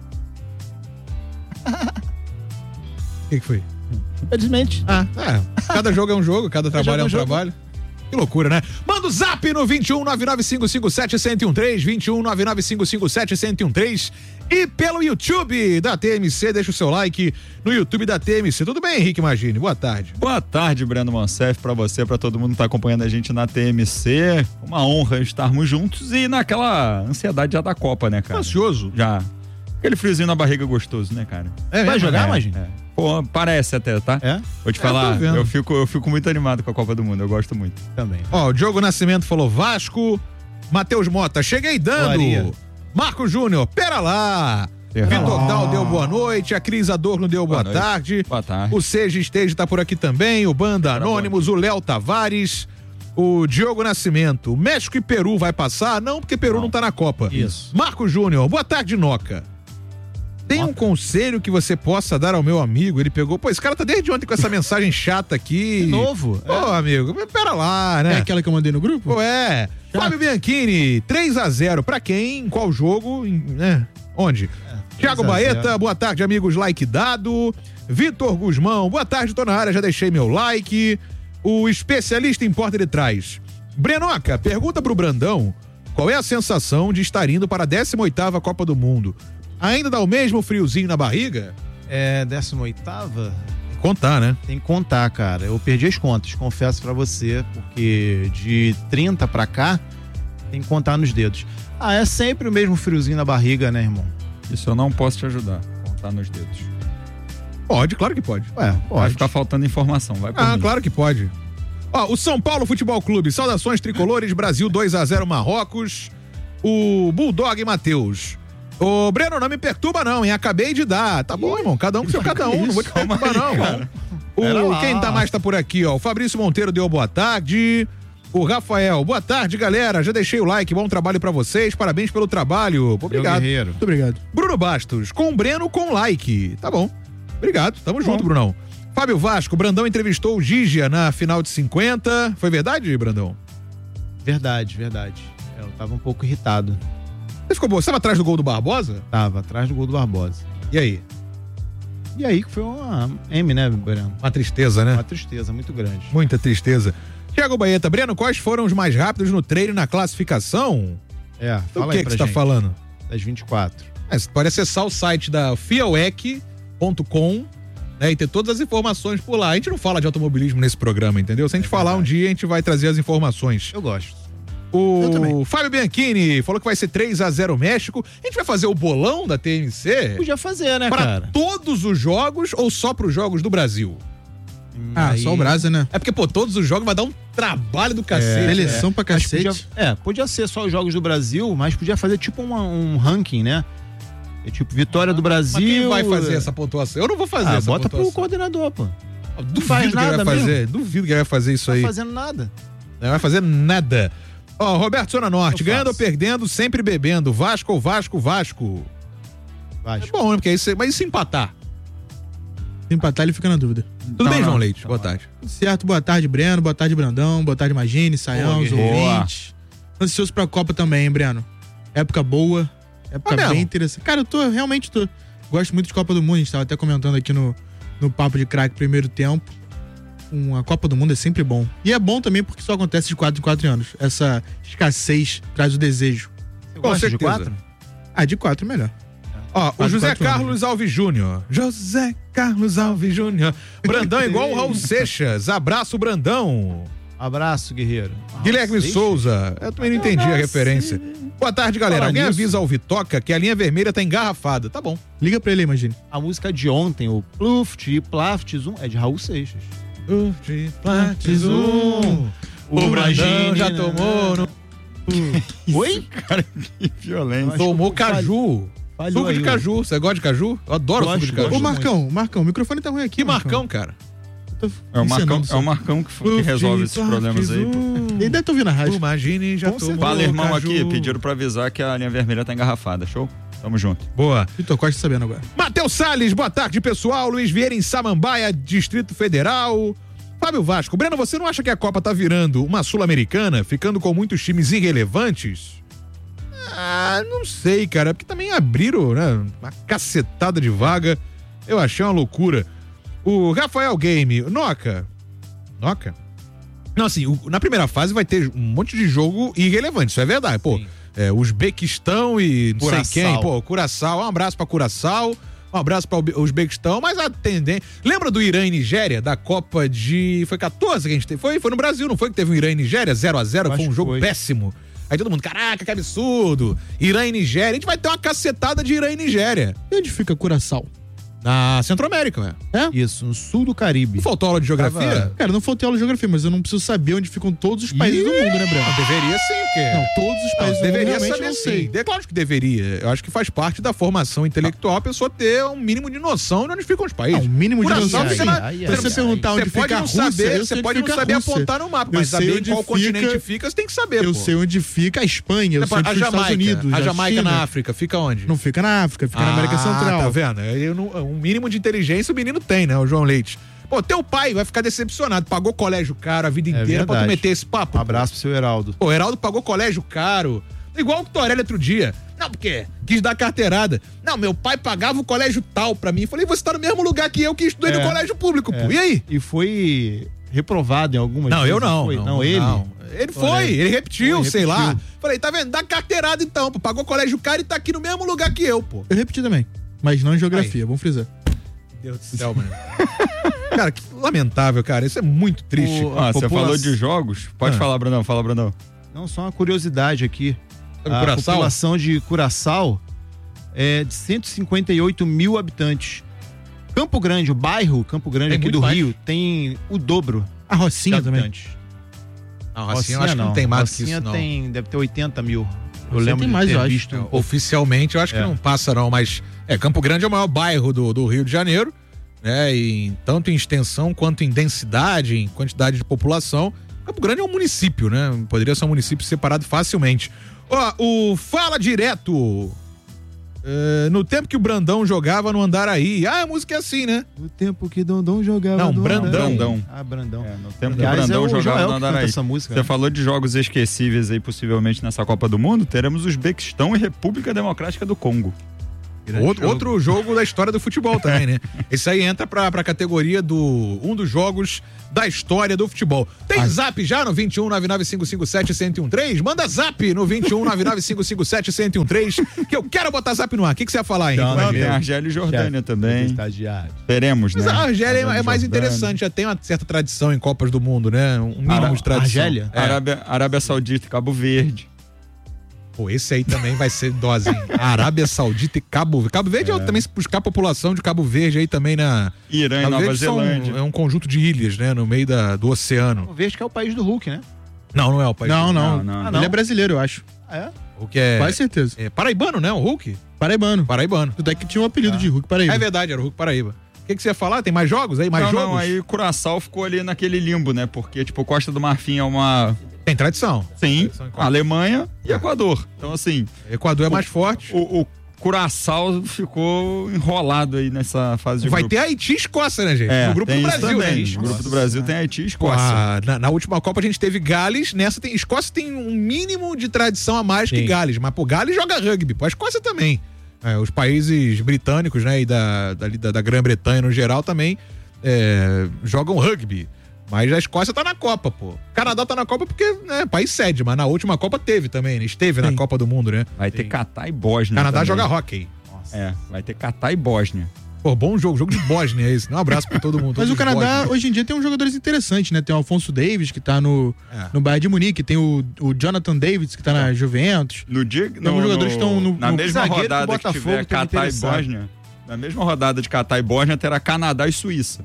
O que, que foi? Infelizmente. Ah, é. Cada jogo é um jogo, cada trabalho é um jogo é um jogo. trabalho. Que loucura, né? Manda o zap no vinte e um, nove nove cinco cinco sete, um zero um três, vinte e um, nove nove cinco cinco sete, um zero um três e pelo YouTube da T M C, deixa o seu like no YouTube da T M C. Tudo bem, Henrique Magini? Boa tarde. Boa tarde, Breno Monsef, pra você, pra todo mundo que tá acompanhando a gente na T M C. Uma honra estarmos juntos e naquela ansiedade já da Copa, né, cara? Ansioso? Já. Aquele friozinho na barriga gostoso, né, cara? É Vai mesmo? jogar, É, Magini? é. Pô, parece até, tá? É? Vou te É, falar, tô vendo. eu, fico, eu fico muito animado com a Copa do Mundo, eu gosto muito. Também. Ó, o Diogo Nascimento falou Vasco. Matheus Mota, cheguei dando. Maria. Marco Júnior, pera lá. Pera Vitor lá. Dal deu boa noite. A Cris Adorno deu boa, Boa noite. tarde. Boa tarde. O Seja Esteja tá por aqui também. O Banda Anônimos, o Léo Tavares. O Diogo Nascimento. México e Peru vai passar? Não, porque Peru não, não tá na Copa. Isso. Marco Júnior, boa tarde, Noca. Tem um conselho que você possa dar ao meu amigo? Ele pegou. Pô, esse cara tá desde ontem com essa mensagem chata aqui. De novo? Pô, amigo, pera lá, né? É aquela que eu mandei no grupo? Pô, é. Fábio Bianchini, três a zero. Pra quem? Em qual jogo? Em, né? Onde? Thiago três a zero. Baeta, boa tarde, amigos. Like dado. Vitor Guzmão, boa tarde, tô na área, já deixei meu like. O especialista em porta de trás. Brenoca, pergunta pro Brandão qual é a sensação de estar indo para a décima oitava Copa do Mundo. Ainda dá o mesmo friozinho na barriga? É, décima oitava? Tem que contar, né? Tem que contar, cara. Eu perdi as contas, confesso pra você, porque de trinta pra cá, tem que contar nos dedos. Ah, é sempre o mesmo friozinho na barriga, né, irmão? Isso eu não posso te ajudar, contar nos dedos. Pode, claro que pode. Ué, Vai pode. ficar faltando informação, vai por Ah, mim. claro que pode. Ó, o São Paulo Futebol Clube, saudações tricolores, Brasil dois a zero Marrocos. O Bulldog Matheus. Ô, Breno, não me perturba não, hein? Acabei de dar. Tá bom, irmão, cada um com seu cada um, não vou te perturbar não. cara. O, quem tá mais tá por aqui, ó. O Fabrício Monteiro deu boa tarde. O Rafael, boa tarde, galera. Já deixei o like, bom trabalho pra vocês. Parabéns pelo trabalho. Obrigado. guerreiro. Muito obrigado. Bruno Bastos, com o Breno com like. Tá bom. Obrigado. Tamo junto, Brunão. Fábio Vasco, Brandão entrevistou o Gigia na final de cinquenta. Foi verdade, Brandão? Verdade, verdade. Eu tava um pouco irritado. Você ficou bom? Você tava atrás do gol do Barbosa? Tava, atrás do gol do Barbosa. E aí? E aí que foi uma M, né, Breno? Uma tristeza, né? Uma tristeza muito grande. Muita tristeza. Tiago Baeta, Breno, quais foram os mais rápidos no treino e na classificação? É, fala O que aí que pra você tá gente. falando? Das vinte e quatro. É, você pode acessar o site da fielec ponto com, né, e ter todas as informações por lá. A gente não fala de automobilismo nesse programa, entendeu? Se a gente é falar um dia, a gente vai trazer as informações. Eu gosto. O Fábio Bianchini falou que vai ser três a zero México. A gente vai fazer o bolão da T M C? Podia fazer, né, pra cara? todos os jogos ou só pros jogos do Brasil? Ah, Aí- só o Brasa, né? É porque, pô, todos os jogos vai dar um trabalho do cacete. Seleção pra Mas cacete. Podia, é, podia ser só os jogos do Brasil, mas podia fazer tipo uma- um ranking, né? É tipo, vitória do Brasil. Mas quem vai fazer essa pontuação? Eu não vou fazer Ah, essa bota pontuação. pro coordenador, pô. Duvido faz que ele nada vai fazer. mesmo. Duvido que ele vai fazer isso Não aí. tá fazendo nada. Não vai fazer nada. Ó, Roberto Zona Norte, Eu ganhando ou faço. perdendo, sempre bebendo. Vasco ou Vasco, Vasco. Vasco. É bom, né? Porque aí você... Mas e se empatar? Se empatar, ele fica na dúvida. Tudo bem, João Leite? Boa tarde. Tudo certo, boa tarde, Breno, boa tarde, Brandão, boa tarde, Magine, Saião, os Boa. ouvintes. Ansioso pra Copa também, hein, Breno? Época boa, época Ah, mesmo? bem interessante. Cara, eu tô, realmente tô. Gosto muito de Copa do Mundo, a gente tava até comentando aqui no, no Papo de Craque primeiro tempo. Uma Copa do Mundo é sempre bom. E é bom também porque só acontece de quatro em quatro anos. Essa escassez traz o desejo. Você Com gosta de certeza. quatro? Ah, de quatro melhor. Ó, o Quatro, José quatro Carlos anos. Alves Júnior. José Carlos Alves Júnior. Brandão é igual o Raul Seixas. Abraço, Brandão. Abraço, guerreiro. Guilherme Seixas? Souza. Eu também não entendi a referência. Boa tarde, galera. Falar Alguém nisso. avisa ao Vitoca que a linha vermelha tá engarrafada. Tá bom. Liga pra ele, imagine. A música de ontem, o Pluft e Plaft Zoom, é de Raul Seixas. Zoom. O Brandão já tomou no... Oi? Cara, que violência. Tomou caju. Falhou Suco aí, de ó. caju. Você gosta de caju? Eu adoro Gosto, suco de caju. gosto. Ô, Marcão, Marcão, o microfone tá ruim aqui. Que Marcão, cara? É o Marcão, ensinando é o Marcão que, que resolve esses problemas aí. pô. Ele deve estar ouvindo a rádio. Imagine já Com tomou Fala, irmão, caju. aqui. Pediram pra avisar que a linha vermelha tá engarrafada. Show? Tamo junto. Boa. Vitor Costa sabendo agora. Matheus Salles, boa tarde, pessoal. Luiz Vieira em Samambaia, Distrito Federal. Fábio Vasco, Breno, você não acha que a Copa tá virando uma Sul-Americana, ficando com muitos times irrelevantes? Ah, não sei, cara, porque também abriram, né, uma cacetada de vaga. Eu achei uma loucura. O Rafael Game, Noca. Noca? Não, assim, o- na primeira fase vai ter um monte de jogo irrelevante, isso é verdade. Pô, é, Uzbequistão e não Curaçao. sei quem, pô, Curaçao, um abraço pra Curaçao. Um abraço para o Uzbequistão, mas a tendência. Lembra do Irã e Nigéria, da Copa de. Foi quatorze que a gente teve? Foi, foi no Brasil, não foi que teve um Irã e Nigéria zero a zero? Acho Foi um que jogo foi. péssimo. Aí todo mundo, caraca, que absurdo. Irã e Nigéria. A gente vai ter uma cacetada de Irã e Nigéria. E onde fica Curaçao? Na Centro-América, ué. É? Isso, no sul do Caribe. Não faltou aula de geografia? Tava- Cara, não faltei aula de geografia, mas eu não preciso saber onde ficam todos os países do mundo, né, Breno? Não, deveria sim, porque. Não, todos os Não, países do mundo deveria realmente saber eu não sim. sei. É claro que deveria. Eu acho que faz parte da formação intelectual a pessoa ter um mínimo de noção de onde ficam os países. Não, um mínimo de Curaçao noção, fica sim. na- Ai, você ai, não- ai. Se você perguntar Você onde pode fica a não Rússia, saber, eu você sei onde pode não fica a saber Rússia. apontar no mapa, Eu mas sei saber em onde qual fica- continente fica, você tem que saber, Eu pô. sei onde fica a Espanha, eu sei onde a fica os Estados Jamaica, Unidos. a Jamaica China. na África, fica onde? Não fica na África, fica na América Central. Tá vendo? Eu não- um mínimo de inteligência o menino tem, né? O João Leite. Pô, teu pai vai ficar decepcionado. Pagou colégio caro a vida inteira pra tu verdade. meter esse papo. Um abraço pro seu Heraldo. Pô, o Heraldo pagou colégio caro. Igual o Torelli outro dia. Não, porque quis dar carteirada. Não, meu pai pagava o colégio tal pra mim. Falei, você tá no mesmo lugar que eu que estudei É. no colégio público, pô. É. E aí? E foi reprovado em algumas Não, eu vezes, não. foi? Não, Não, ele? não. Ele foi, Torelli. ele repetiu, Foi, sei lá. repetiu. Falei, tá vendo? Dá carteirada então, pô. Pagou colégio caro e tá aqui no mesmo lugar que eu, pô. Eu repeti também, mas não em geografia, vamos frisar. Deus do céu, mano. Cara, que lamentável, cara. Isso é muito triste. O- Ah, a você população- falou de jogos? Pode Ah. falar, Brandão. Fala, Brandão. Não, só uma curiosidade aqui. Sabe A Curaçao? população de Curaçao é de cento e cinquenta e oito mil habitantes. Campo Grande, o bairro Campo Grande Tem aqui muito do mais. Rio, tem o dobro A Rocinha de também. habitantes. Não, Rocinha, eu acho que não tem mais do que Rocinha isso, não. tem, deve ter oitenta mil. Eu lembro de ter visto. Um oficialmente, eu acho que É. não passa não, mas é, Campo Grande é o maior bairro do, do Rio de Janeiro, né? E tanto em extensão quanto em densidade, em quantidade de população. Campo Grande é um município, né? Poderia ser um município separado facilmente. Ó, o Fala Direto. É, no tempo que o Brandão jogava no Andaraí. Ah, a música é assim, né? No tempo que Dondon jogava Não, no Brandão. Brandão. Ah, Brandão. No tempo que o Aliás, Brandão é o jogava Joel no que canta Andaraí. essa música, Você né? falou de jogos esquecíveis aí, possivelmente, nessa Copa do Mundo. Teremos Uzbequistão e República Democrática do Congo. Outro jogo. outro jogo da história do futebol também, né? Esse aí entra pra, pra categoria do um dos jogos da história do futebol. Tem Ai. zap já no vinte e um nove nove cinco cinco sete um zero um três? Manda zap no vinte e um nove nove cinco cinco sete um zero um três, que eu quero botar zap no ar. O que, que você ia falar, Henrique? Não, tem Argélia e Jordânia também. Estagiário. Teremos, né? Mas a Argélia é, é mais Jordânia. interessante, já tem uma certa tradição em Copas do Mundo, né? Um mínimo Ara- de tradição. Argélia? É. Arábia, Arábia Saudita e Cabo Verde. Pô, esse aí também vai ser dose, hein? Arábia Saudita e Cabo Verde. Cabo Verde é. também, se buscar a população de Cabo Verde aí também na... Irã e Cabo Nova Verde são- Zelândia. É um conjunto de ilhas, né? No meio da, do oceano. Eu vejo que é o país do Hulk, né? Não, não é o país Não, do- não. não, Ah, não. Ele é brasileiro, eu acho. Ah, é? Hulk é... Quase certeza. É paraibano, né? O Hulk? Paraibano. Paraibano. Tudo é que tinha um apelido de Hulk Paraíba. É verdade, era o Hulk Paraíba. O que, que você ia falar? Tem mais jogos aí? Mais não, jogos? não, aí Curaçao ficou ali naquele limbo, né? Porque, tipo, Costa do Marfim é uma... Tem tradição. Sim, Tradição em Copa. Alemanha e Equador. Então, assim... Equador é o- mais forte. O, o Curaçao ficou enrolado aí nessa fase de Vai grupo. ter Haiti e Escócia, né, gente? É, no grupo tem do isso Brasil, também. né? No grupo do Brasil tem Haiti e Pô, Escócia. a- na, na última Copa a gente teve Gales, nessa tem Escócia tem um mínimo de tradição a mais que Gales, mas pô, Gales joga rugby, pô, a Escócia também. É, os países britânicos, né, e da, da, da, da Grã-Bretanha no geral também é, jogam rugby. Mas a Escócia tá na Copa, pô. O Canadá tá na Copa porque, né, país sede, mas na última Copa teve também, né? Esteve na Copa do Mundo, né? Vai ter Catar e Bósnia. Canadá também. joga hockey. É, vai ter Catar e Bósnia. Pô, bom jogo, jogo de Bósnia esse. Um abraço pra todo mundo. Mas todos o os Canadá, Bósnios. hoje em dia, tem uns jogadores interessantes, né? Tem o Alfonso Davis, que tá no, no Bayern de Munique. Tem o, o Jonathan Davis, que tá na Juventus. No dia, Tem no, alguns jogadores no- que estão no na no mesma zagueiro rodada do que Botafogo tiver tá Catar e interessado. Bósnia, na mesma rodada de Catar e Bósnia terá Canadá e Suíça.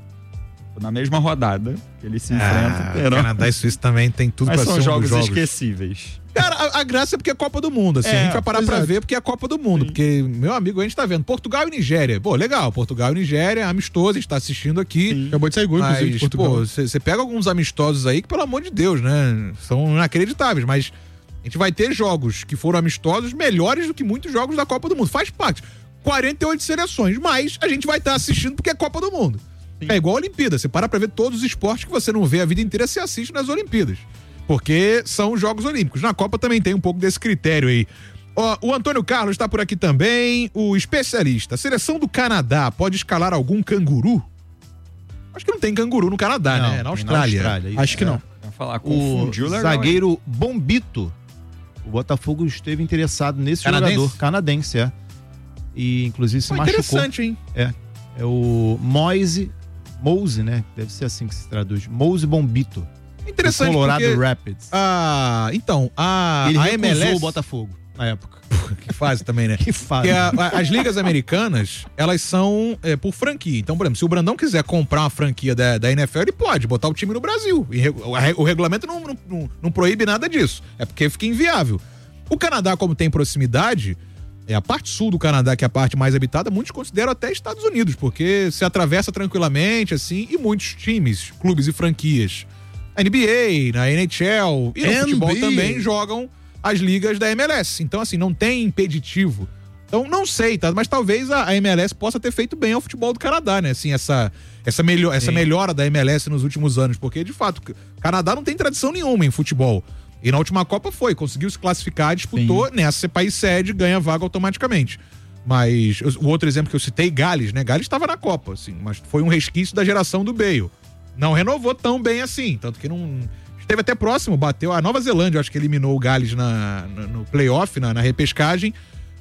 Na mesma rodada que eles se enfrentam, Ah, terão. Canadá e Suíça também tem tudo Mas pra são ser um jogos, dos jogos esquecíveis. Cara, a, a graça é porque é Copa do Mundo, assim, É, a gente vai parar pra exato. ver porque é a Copa do Mundo, porque, meu amigo, a gente tá vendo Portugal e Nigéria, pô, legal, Portugal e Nigéria, amistoso, a gente tá assistindo aqui. Acabou de sair gol, inclusive, de Mas, Portugal. pô, você pega alguns amistosos aí que, pelo amor de Deus, né, são inacreditáveis, mas a gente vai ter jogos que foram amistosos melhores do que muitos jogos da Copa do Mundo, faz parte. quarenta e oito seleções, mas a gente vai estar assistindo porque é Copa do Mundo. É igual a Olimpíada, você para pra ver todos os esportes que você não vê a vida inteira, você assiste nas Olimpíadas. Porque são os Jogos Olímpicos. Na Copa também tem um pouco desse critério aí. Ó, o Antônio Carlos está por aqui também, o especialista. A seleção do Canadá pode escalar algum canguru? Acho que não tem canguru no Canadá, Não, né? tem Na Austrália. na Austrália, Acho que não. Vai falar, O confundiu legal, zagueiro Bombito. O Botafogo esteve interessado nesse Canadense? jogador. Canadense, é. E inclusive se Pô, machucou. interessante, hein? É. É o Moise, Mouse, né? Deve ser assim que se traduz. Mouse Bombito. Interessante do Colorado porque- Rapids. Ah, então, a, Ele a recusou M L S... o Botafogo na época. Que fase também, né? Que fase. Porque a- a- as ligas americanas, elas são é, por franquia. Então, por exemplo, se o Brandão quiser comprar uma franquia da, da N F L, ele pode botar o time no Brasil. E re- o, re- o regulamento não, não, não, não proíbe nada disso. É porque fica inviável. O Canadá, como tem proximidade, é a parte sul do Canadá, que é a parte mais habitada, muitos consideram até Estados Unidos, porque se atravessa tranquilamente, assim, e muitos times, clubes e franquias, na N B A, na N H L e no N B A. futebol também jogam as ligas da M L S. Então, assim, não tem impeditivo. Então, não sei, tá? Mas talvez a, a M L S possa ter feito bem ao futebol do Canadá, né? Assim, essa, essa, melhor, essa melhora da M L S nos últimos anos, porque, de fato, o Canadá não tem tradição nenhuma em futebol. E na última Copa foi, conseguiu se classificar, disputou, Sim. nessa país sede, ganha vaga automaticamente. Mas o outro exemplo que eu citei, Gales, né? Gales estava na Copa, assim, mas foi um resquício da geração do Bale. Não renovou tão bem assim, tanto que não... Esteve até próximo, bateu a Nova Zelândia, eu acho que eliminou o Gales na, no, no playoff, na, na repescagem,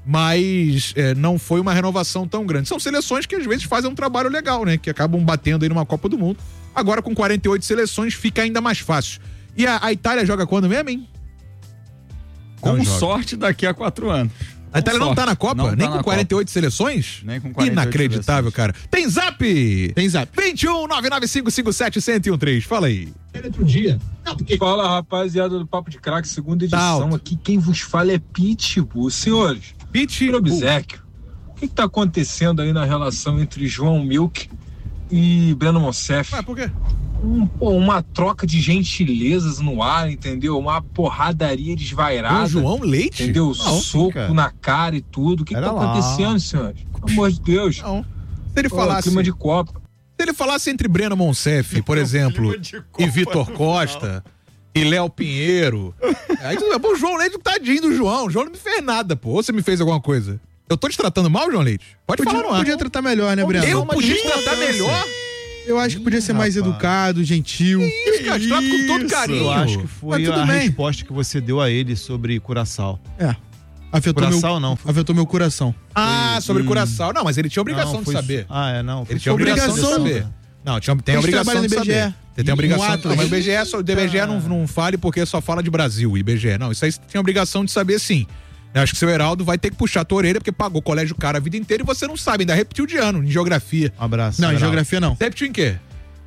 mas é, não foi uma renovação tão grande. São seleções que às vezes fazem um trabalho legal, né? Que acabam batendo aí numa Copa do Mundo. Agora com quarenta e oito seleções fica ainda mais fácil. E a, a Itália joga quando mesmo, hein? Com Não joga. sorte daqui a quatro anos. A Itália não tá na Copa? Não Nem tá com na quarenta e oito seleções? Nem com quarenta e oito Inacreditável, cara. Tem zap? Tem zap. vinte e um, nove nove cinco cinco sete, zero zero um três. Fala aí. Outro dia. Fala, rapaziada do Papo de Craque, segunda edição. Aqui quem vos fala é Pitbull. Senhores, Pitbull. obséquio. O que, que tá acontecendo aí na relação entre João Milk e Breno Monsef? Ué, por quê? Um, pô, uma troca de gentilezas no ar, entendeu? Uma porradaria desvairada. O João Leite? Entendeu? Não, Soco cara. na cara e tudo. O que, que Pera tá lá. acontecendo, senhores? Pelo amor de Deus. Não. Se ele Pô, falasse. clima de Copa. Se ele falasse entre Breno Monsef, por exemplo, e Vitor Costa, e Léo Pinheiro. Aí tudo bem. Pô, o João Leite, tadinho do João. O João não me fez nada, pô. Ou você me fez alguma coisa? Eu tô te tratando mal, João Leite? Pode Podia, falar no ar. podia tratar melhor, né, Breno? Eu podia te tratar melhor? Eu acho que podia ser mais educado, gentil. Que isso, cara? Te trato com todo carinho. Eu acho que Mas foi tudo a bem. resposta que você deu a ele sobre Curaçao. É. Afetou Curaçao meu, não. Afetou meu coração. Ah, sobre Hum. Curaçao. Não, mas ele tinha obrigação Não, de foi saber. su- Ah, é, não. foi Ele tinha sua obrigação, obrigação. de saber. Não, tinha, tem A a gente obrigação trabalha de no I B G E. saber. Você tem a Um obrigação. Atlas. Não, mas o I B G E, só, o I B G E não, não fale porque só fala de Brasil, o I B G E. Não, isso aí você tem a obrigação de saber sim. Eu acho que o seu Heraldo vai ter que puxar a tua orelha porque pagou colégio cara a vida inteira e você não sabe, ainda repetiu de ano em geografia. Um abraço. Não, em Heraldo. geografia não. Você repetiu em quê?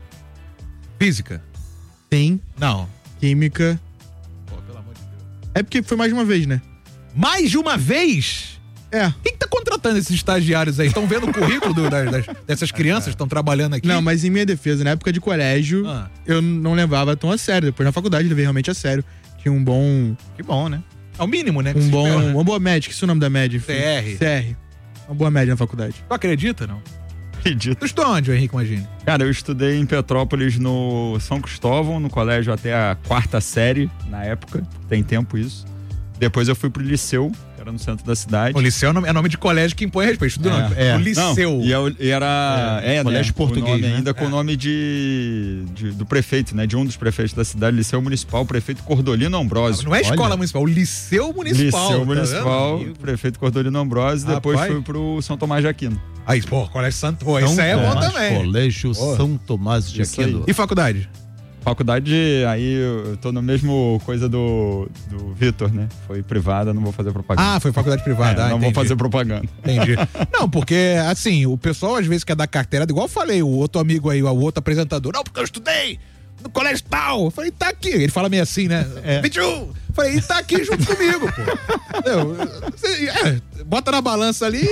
Física? Tem. Não. Química. Pô, pelo amor de Deus. É porque foi mais de uma vez, né? Mais de uma vez? É. Quem que tá contratando esses estagiários aí? Estão vendo o currículo do- das, das- dessas crianças que estão trabalhando aqui? Não, mas em minha defesa, na época de colégio, Ah. eu não levava tão a sério. Depois na faculdade, eu levei realmente a sério. Tinha um bom. Que bom, né? É o mínimo, né? que Um se bom. espera. Uma boa média. Que é o nome da média? C R. C R. Uma boa média na faculdade. Tu acredita, não? Acredito. Tu estudou onde, Henrique Magini? Cara, eu estudei em Petrópolis no São Cristóvão, no colégio até a quarta série, na época. Tem tempo isso. Depois eu fui pro liceu, que era no centro da cidade. O liceu é nome, é nome de colégio que impõe respeito. Estudou onde? É, O é. liceu. Não, e, eu- e era. É, né, colégio o português, nome né? ainda com É. o nome de, de- do prefeito, né? De um dos prefeitos da cidade, Liceu Municipal, o prefeito Cordolino Ambrosio. Não é escola Olha. municipal, o liceu municipal. Liceu tá Municipal, vendo? prefeito Cordolino Ambrosio, depois Rapaz. fui pro São Tomás de Aquino. Aí, pô, colégio Santo. Pô, isso aí é bom também. Colégio Pô. São Tomás de Isso aí. Aquino. E faculdade? Faculdade, aí eu tô no mesmo coisa do, do Vitor, né? Foi privada, não vou fazer propaganda. Ah, foi faculdade privada. É, ah, não vou entendi. fazer propaganda. Entendi. Não, porque, assim, o pessoal às vezes quer dar carteirada, igual eu falei, o outro amigo aí, o outro apresentador. Não, porque eu estudei no colégio tal. Eu falei, tá aqui. Ele fala meio assim, né? É. vinte e um. Eu falei, e tá aqui junto comigo, pô. Entendeu? Você- é, bota na balança ali,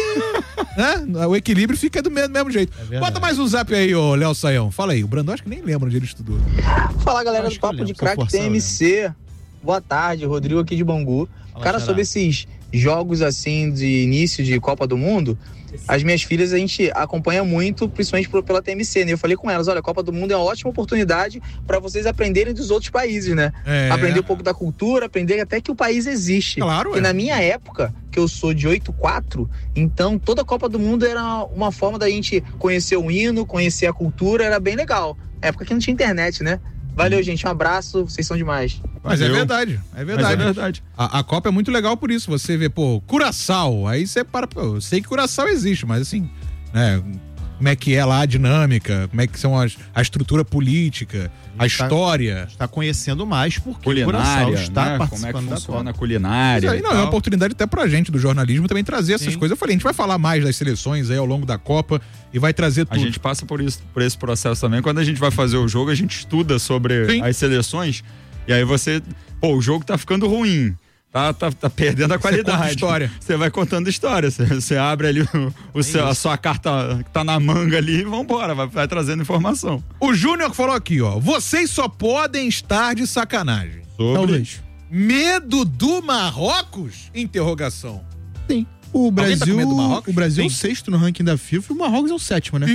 né? O equilíbrio fica do mesmo, mesmo jeito. Bota mais um zap aí, ô Léo Saião. Fala aí, o Brandão acho que nem lembra onde ele estudou. Fala galera Acho do que eu Papo lembro, de tô Crack forçando, T M C. Boa tarde, Rodrigo aqui de Bangu. Fala, Cara, Xará. sobre esses jogos assim de início de Copa do Mundo, as minhas filhas a gente acompanha muito, principalmente por- pela T M C, né? Eu falei com elas, olha, a Copa do Mundo é uma ótima oportunidade para vocês aprenderem dos outros países, né? É. Aprender um pouco da cultura, aprender até que o país existe. Claro, E é. na minha época, que eu sou de oito quatro, então toda a Copa do Mundo era uma forma da gente conhecer o hino, conhecer a cultura, era bem legal. Época que não tinha internet, né? Valeu, gente. Um abraço. Vocês são demais. Mas é Valeu. verdade, é verdade. Mas é verdade. A, a Copa é muito legal por isso. Você vê, pô, Curaçao. Aí você para, pô, eu sei que Curaçao existe, mas assim, né? Como é que é lá a dinâmica, como é que são as, a estrutura política, a história. Está conhecendo mais porque Culinária, o Curaçao está né? Como é que participando da funciona a Copa. culinária. Isso aí e não, é uma tal. oportunidade até pra gente do jornalismo também trazer essas Sim. coisas. Eu falei, a gente vai falar mais das seleções aí ao longo da Copa e vai trazer A tudo. gente passa por isso, por esse processo também. Quando a gente vai fazer o jogo, a gente estuda sobre Sim. as seleções. E aí você, pô, o jogo tá ficando ruim. Tá, tá, tá perdendo a Você conta qualidade. história. Você vai contando história. Você, você abre ali o, o seu- a sua carta que tá na manga ali e vambora, vai, vai trazendo informação. O Júnior falou aqui, ó. Vocês só podem estar de sacanagem. Sobre Talvez. Medo do Marrocos? Interrogação. Sim. O Alguém tá com Brasil, medo do Marrocos? o Brasil é o Sim. sexto no ranking da FIFA e o Marrocos é o sétimo, né?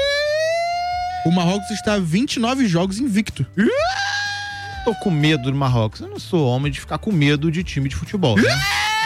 O Marrocos está a vinte e nove jogos invicto. Tô com medo do Marrocos. Eu não sou homem de ficar com medo de time de futebol, né?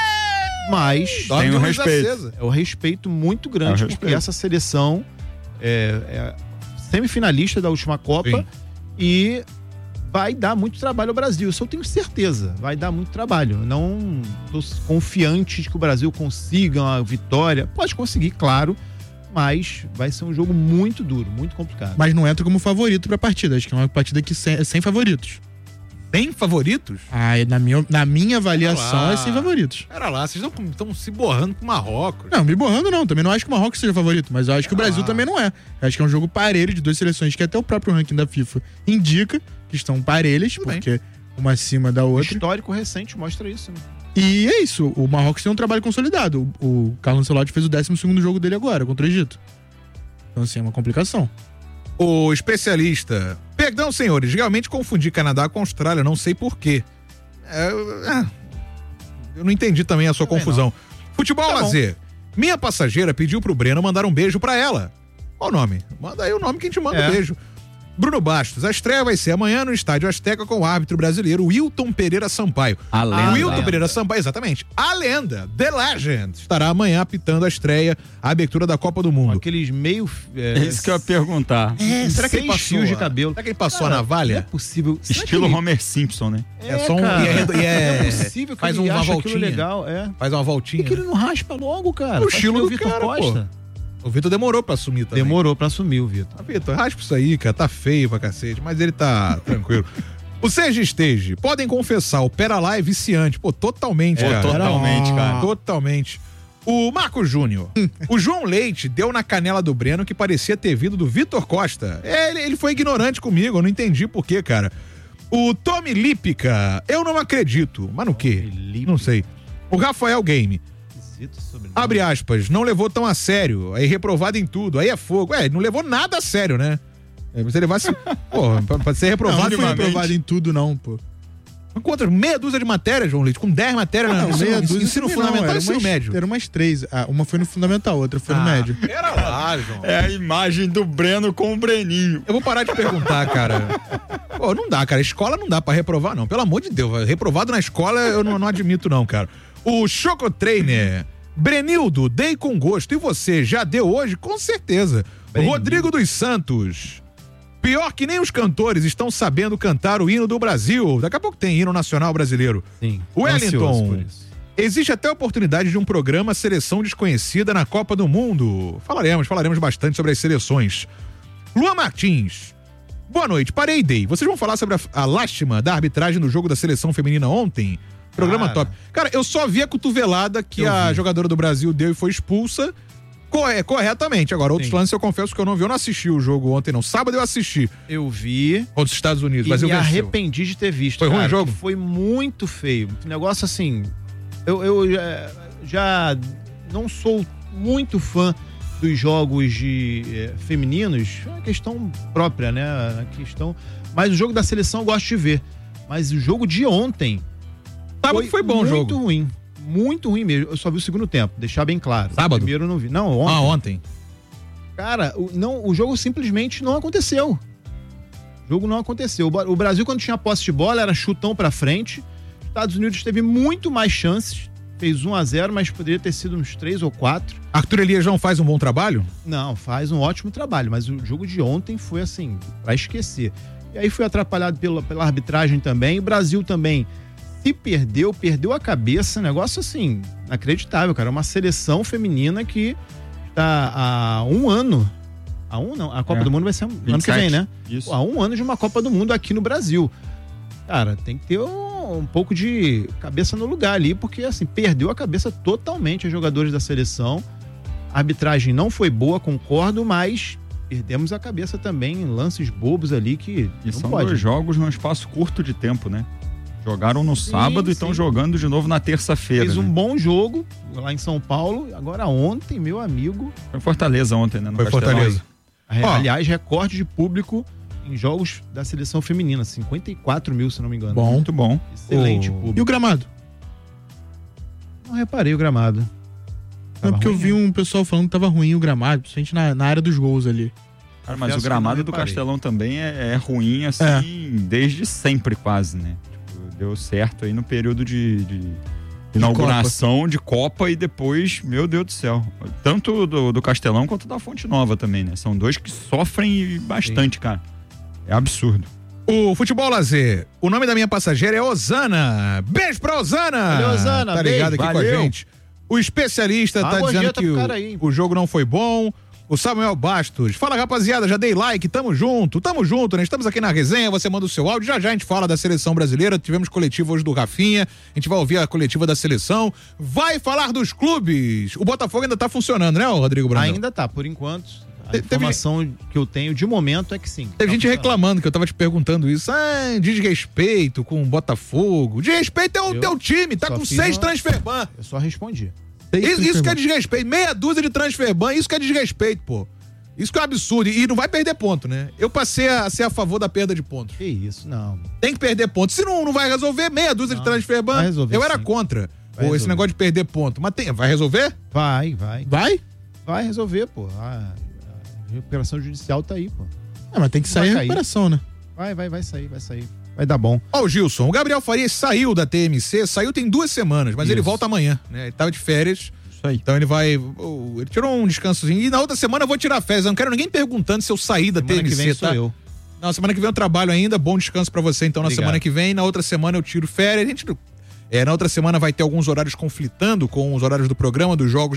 Mas Dorme Tem de um luz respeito. acesa. é um respeito muito É grande, um porque respeito. essa seleção é, é semifinalista da última Copa Sim. e vai dar muito trabalho ao Brasil. Isso eu tenho certeza. Vai dar muito trabalho. Não tô confiante de que o Brasil consiga uma vitória. Pode conseguir, claro, mas vai ser um jogo muito duro, muito complicado. Mas não entra como favorito pra partida. Acho que é uma partida que sem, sem favoritos. Tem favoritos? Ah, na minha, na minha avaliação lá. é sem favoritos. Pera lá, vocês estão se borrando com o Marrocos. Não, me borrando não. Também não acho que o Marrocos seja favorito, mas eu acho que o Brasil também não é. Eu acho que é um jogo parelho de duas seleções que até o próprio ranking da FIFA indica que estão parelhas, porque uma acima da O outra. histórico recente mostra isso, né? E é isso, o Marrocos tem um trabalho consolidado. O, o Carlo Ancelotti fez o décimo segundo jogo dele agora, contra o Egito. Então, assim, é uma complicação. O especialista. Perdão, senhores, realmente confundi Canadá com Austrália, não sei porquê. É, é, eu não entendi também a sua também confusão. Não. Futebol tá lazer. Minha passageira pediu pro Breno mandar um beijo pra ela. Qual o nome? Manda aí o nome que a gente manda um É. beijo. Bruno Bastos, a estreia vai ser amanhã no Estádio Azteca com o árbitro brasileiro Wilton Pereira Sampaio. A lenda. O Wilton lenda. Pereira Sampaio, exatamente. A lenda, The Legend, estará amanhã apitando a estreia, a abertura da Copa do Mundo. Aqueles meio... É isso que eu ia perguntar. É, será que ele seis passou fios de a- cabelo. será que ele passou Cara, a navalha? Não é possível. Será Estilo que ele- Homer Simpson, né? É só um- cara. e é- e é- Não é possível que faz ele uma acha voltinha. aquilo legal. É. Faz uma voltinha. Por que ele não raspa logo, cara? É o Faz estilo que nem do Vitor cara, Costa. pô. O Vitor demorou pra assumir também. Demorou pra assumir o Vitor. Ah, Vitor, raspa isso aí, cara. Tá feio pra cacete, mas ele tá tranquilo. O Sérgio Stage, podem confessar, o Pera lá é viciante. Pô, totalmente, Pô, cara. totalmente, cara. Totalmente. O Marco Júnior. O João Leite deu na canela do Breno que parecia ter vindo do Vitor Costa. É, ele, ele foi ignorante comigo, eu não entendi por quê, cara. O Tommy Lípica, eu não acredito. Mas no quê? Não sei. O Rafael Game. Abre aspas, não levou tão a sério, aí reprovado em tudo, aí é fogo. É, não levou nada a sério, né? É, você levasse, pô, pra, pra ser reprovado, Não, não foi reprovado em tudo, não, pô. Quantas? Meia dúzia de matérias, João Leite, com dez matérias Ah, no não, ensino, meia dúzia ensino também fundamental não, e era ensino umas- médio. Eram umas três. Ah, uma foi no fundamental, outra foi no Ah, médio. Pera lá, João. É a imagem do Breno com o Breninho. Eu vou parar de perguntar, cara. Pô, não dá, cara. Escola não dá pra reprovar, não. Pelo amor de Deus. Reprovado na escola eu não, não admito, não, cara. O Choco Trainer. Brenildo, dei com gosto. E você, já deu hoje? Com certeza. Brenildo. Rodrigo dos Santos. Pior que nem os cantores estão sabendo cantar o hino do Brasil. Daqui a pouco tem hino nacional brasileiro. Sim. Ansioso Wellington. por isso. Existe até a oportunidade de um programa Seleção Desconhecida na Copa do Mundo. Falaremos, falaremos bastante sobre as seleções. Luan Martins. Boa noite, parei e dei. Vocês vão falar sobre a, a lástima da arbitragem do jogo da seleção feminina ontem? Programa Cara. top. Cara, eu só vi a cotovelada que Eu a vi. jogadora do Brasil deu e foi expulsa corre- corretamente. Agora, outros Sim. lances eu confesso que eu não vi. Eu não assisti o jogo ontem, não. Sábado eu assisti Eu vi contra os Estados Unidos, e mas eu me venceu. arrependi de ter visto. Foi ruim o cara, jogo? que Foi muito feio. Um negócio assim. Eu, eu já, já não sou muito fã dos jogos de eh, femininos. É uma questão própria, né? A questão. Mas o jogo da seleção eu gosto de ver. Mas o jogo de ontem. Sábado foi bom o jogo. Muito ruim. Muito ruim mesmo. Eu só vi o segundo tempo, deixar bem claro. Sábado? O primeiro eu não vi. Não, ontem. Ah, ontem. Cara, o, não, o jogo simplesmente não aconteceu. O jogo não aconteceu. O Ba- O Brasil, quando tinha posse de bola, era chutão pra frente. Os Estados Unidos teve muito mais chances. Fez um a zero, mas poderia ter sido uns três ou quatro. Arthur Elias faz um bom trabalho? Não, faz um ótimo trabalho. Mas o jogo de ontem foi assim, pra esquecer. E aí foi atrapalhado pela, pela arbitragem também. O Brasil também se perdeu, perdeu a cabeça. Negócio assim, inacreditável, cara. Uma seleção feminina que tá há um ano. Há um não, a Copa É. do Mundo vai ser ano que vinte e sete. vem, né? Isso. Há um ano de uma Copa do Mundo aqui no Brasil. Cara, tem que ter um, um pouco de cabeça no lugar ali, porque assim, perdeu a cabeça totalmente os jogadores da seleção. A arbitragem não foi boa, concordo, mas perdemos a cabeça também em lances bobos ali que E não são pode. dois jogos num espaço curto de tempo, né? Jogaram no sábado e estão sim. jogando de novo na terça-feira. Fez um né? bom jogo lá em São Paulo. Agora ontem, meu amigo. Foi Fortaleza ontem, né? No Foi Castelão. Fortaleza. Re- Ó. Aliás, recorde de público em jogos da seleção feminina. cinquenta e quatro mil, se não me engano. Bom. Muito bom. Excelente O- público. E o gramado? Não reparei o gramado. Não, Tava porque eu ruim, vi né? um pessoal falando que tava ruim o gramado, principalmente na, na área dos gols ali. Cara, mas Confesso o gramado que do não reparei. Castelão também é, é ruim, assim, desde sempre quase, né? Tipo, deu certo aí no período de, de inauguração de Copa e depois, meu Deus do céu. Tanto do, do Castelão quanto da Fonte Nova também, né? São dois que sofrem bastante, cara. É absurdo. O Futebol Lazer. O nome da minha passageira é Osana. Beijo pra Osana. Valeu, Osana, Tá beijo. ligado aqui com Valeu. a gente. O especialista Dá tá uma dizendo gorjeta que pro o, cara aí. o jogo não foi bom. O Samuel Bastos. Fala, rapaziada, já dei like, tamo junto, tamo junto, né? Estamos aqui na resenha, você manda o seu áudio, já já a gente fala da seleção brasileira, tivemos coletivo hoje do Rafinha, a gente vai ouvir a coletiva da seleção, vai falar dos clubes. O Botafogo ainda tá funcionando, né, Rodrigo Brandão? Ainda tá, por enquanto. A informação que eu tenho de momento é que sim. Teve tá gente reclamando que eu tava te perguntando isso. Ah, desrespeito com o Botafogo. Desrespeito é o Eu teu time, tá só com fiz seis uma- transferban. Eu só respondi. Isso, isso que é desrespeito. Meia dúzia de transferban, isso que é desrespeito, pô. Isso que é um absurdo. E não vai perder ponto, né? Eu passei a ser a favor da perda de pontos. Que isso, não. Tem que perder ponto. Se não, não vai resolver, meia dúzia de transferban. vai resolver, Eu era sim. contra Vai pô, esse resolver. negócio de perder ponto. Mas tem, vai resolver? Vai, vai. Vai? Vai resolver, pô. A, a recuperação judicial tá aí, pô. Ah, mas tem que Não sair vai a cair. recuperação, né? Vai, vai, vai sair, vai sair. Vai dar bom. Ó, o Gilson, o Gabriel Farias saiu da T M C, saiu tem duas semanas, mas Isso. ele volta amanhã, né? Ele tava de férias. Isso aí. Então ele vai. oh, ele tirou um descansozinho. E na outra semana eu vou tirar férias. Eu não quero ninguém perguntando se eu saí da Semana T M C, que vem tá? sou eu. Não, semana que vem eu trabalho ainda. Bom descanso pra você, então, na Obrigado. semana que vem. Na outra semana eu tiro férias. A gente. É, na outra semana vai ter alguns horários conflitando com os horários do programa, dos jogos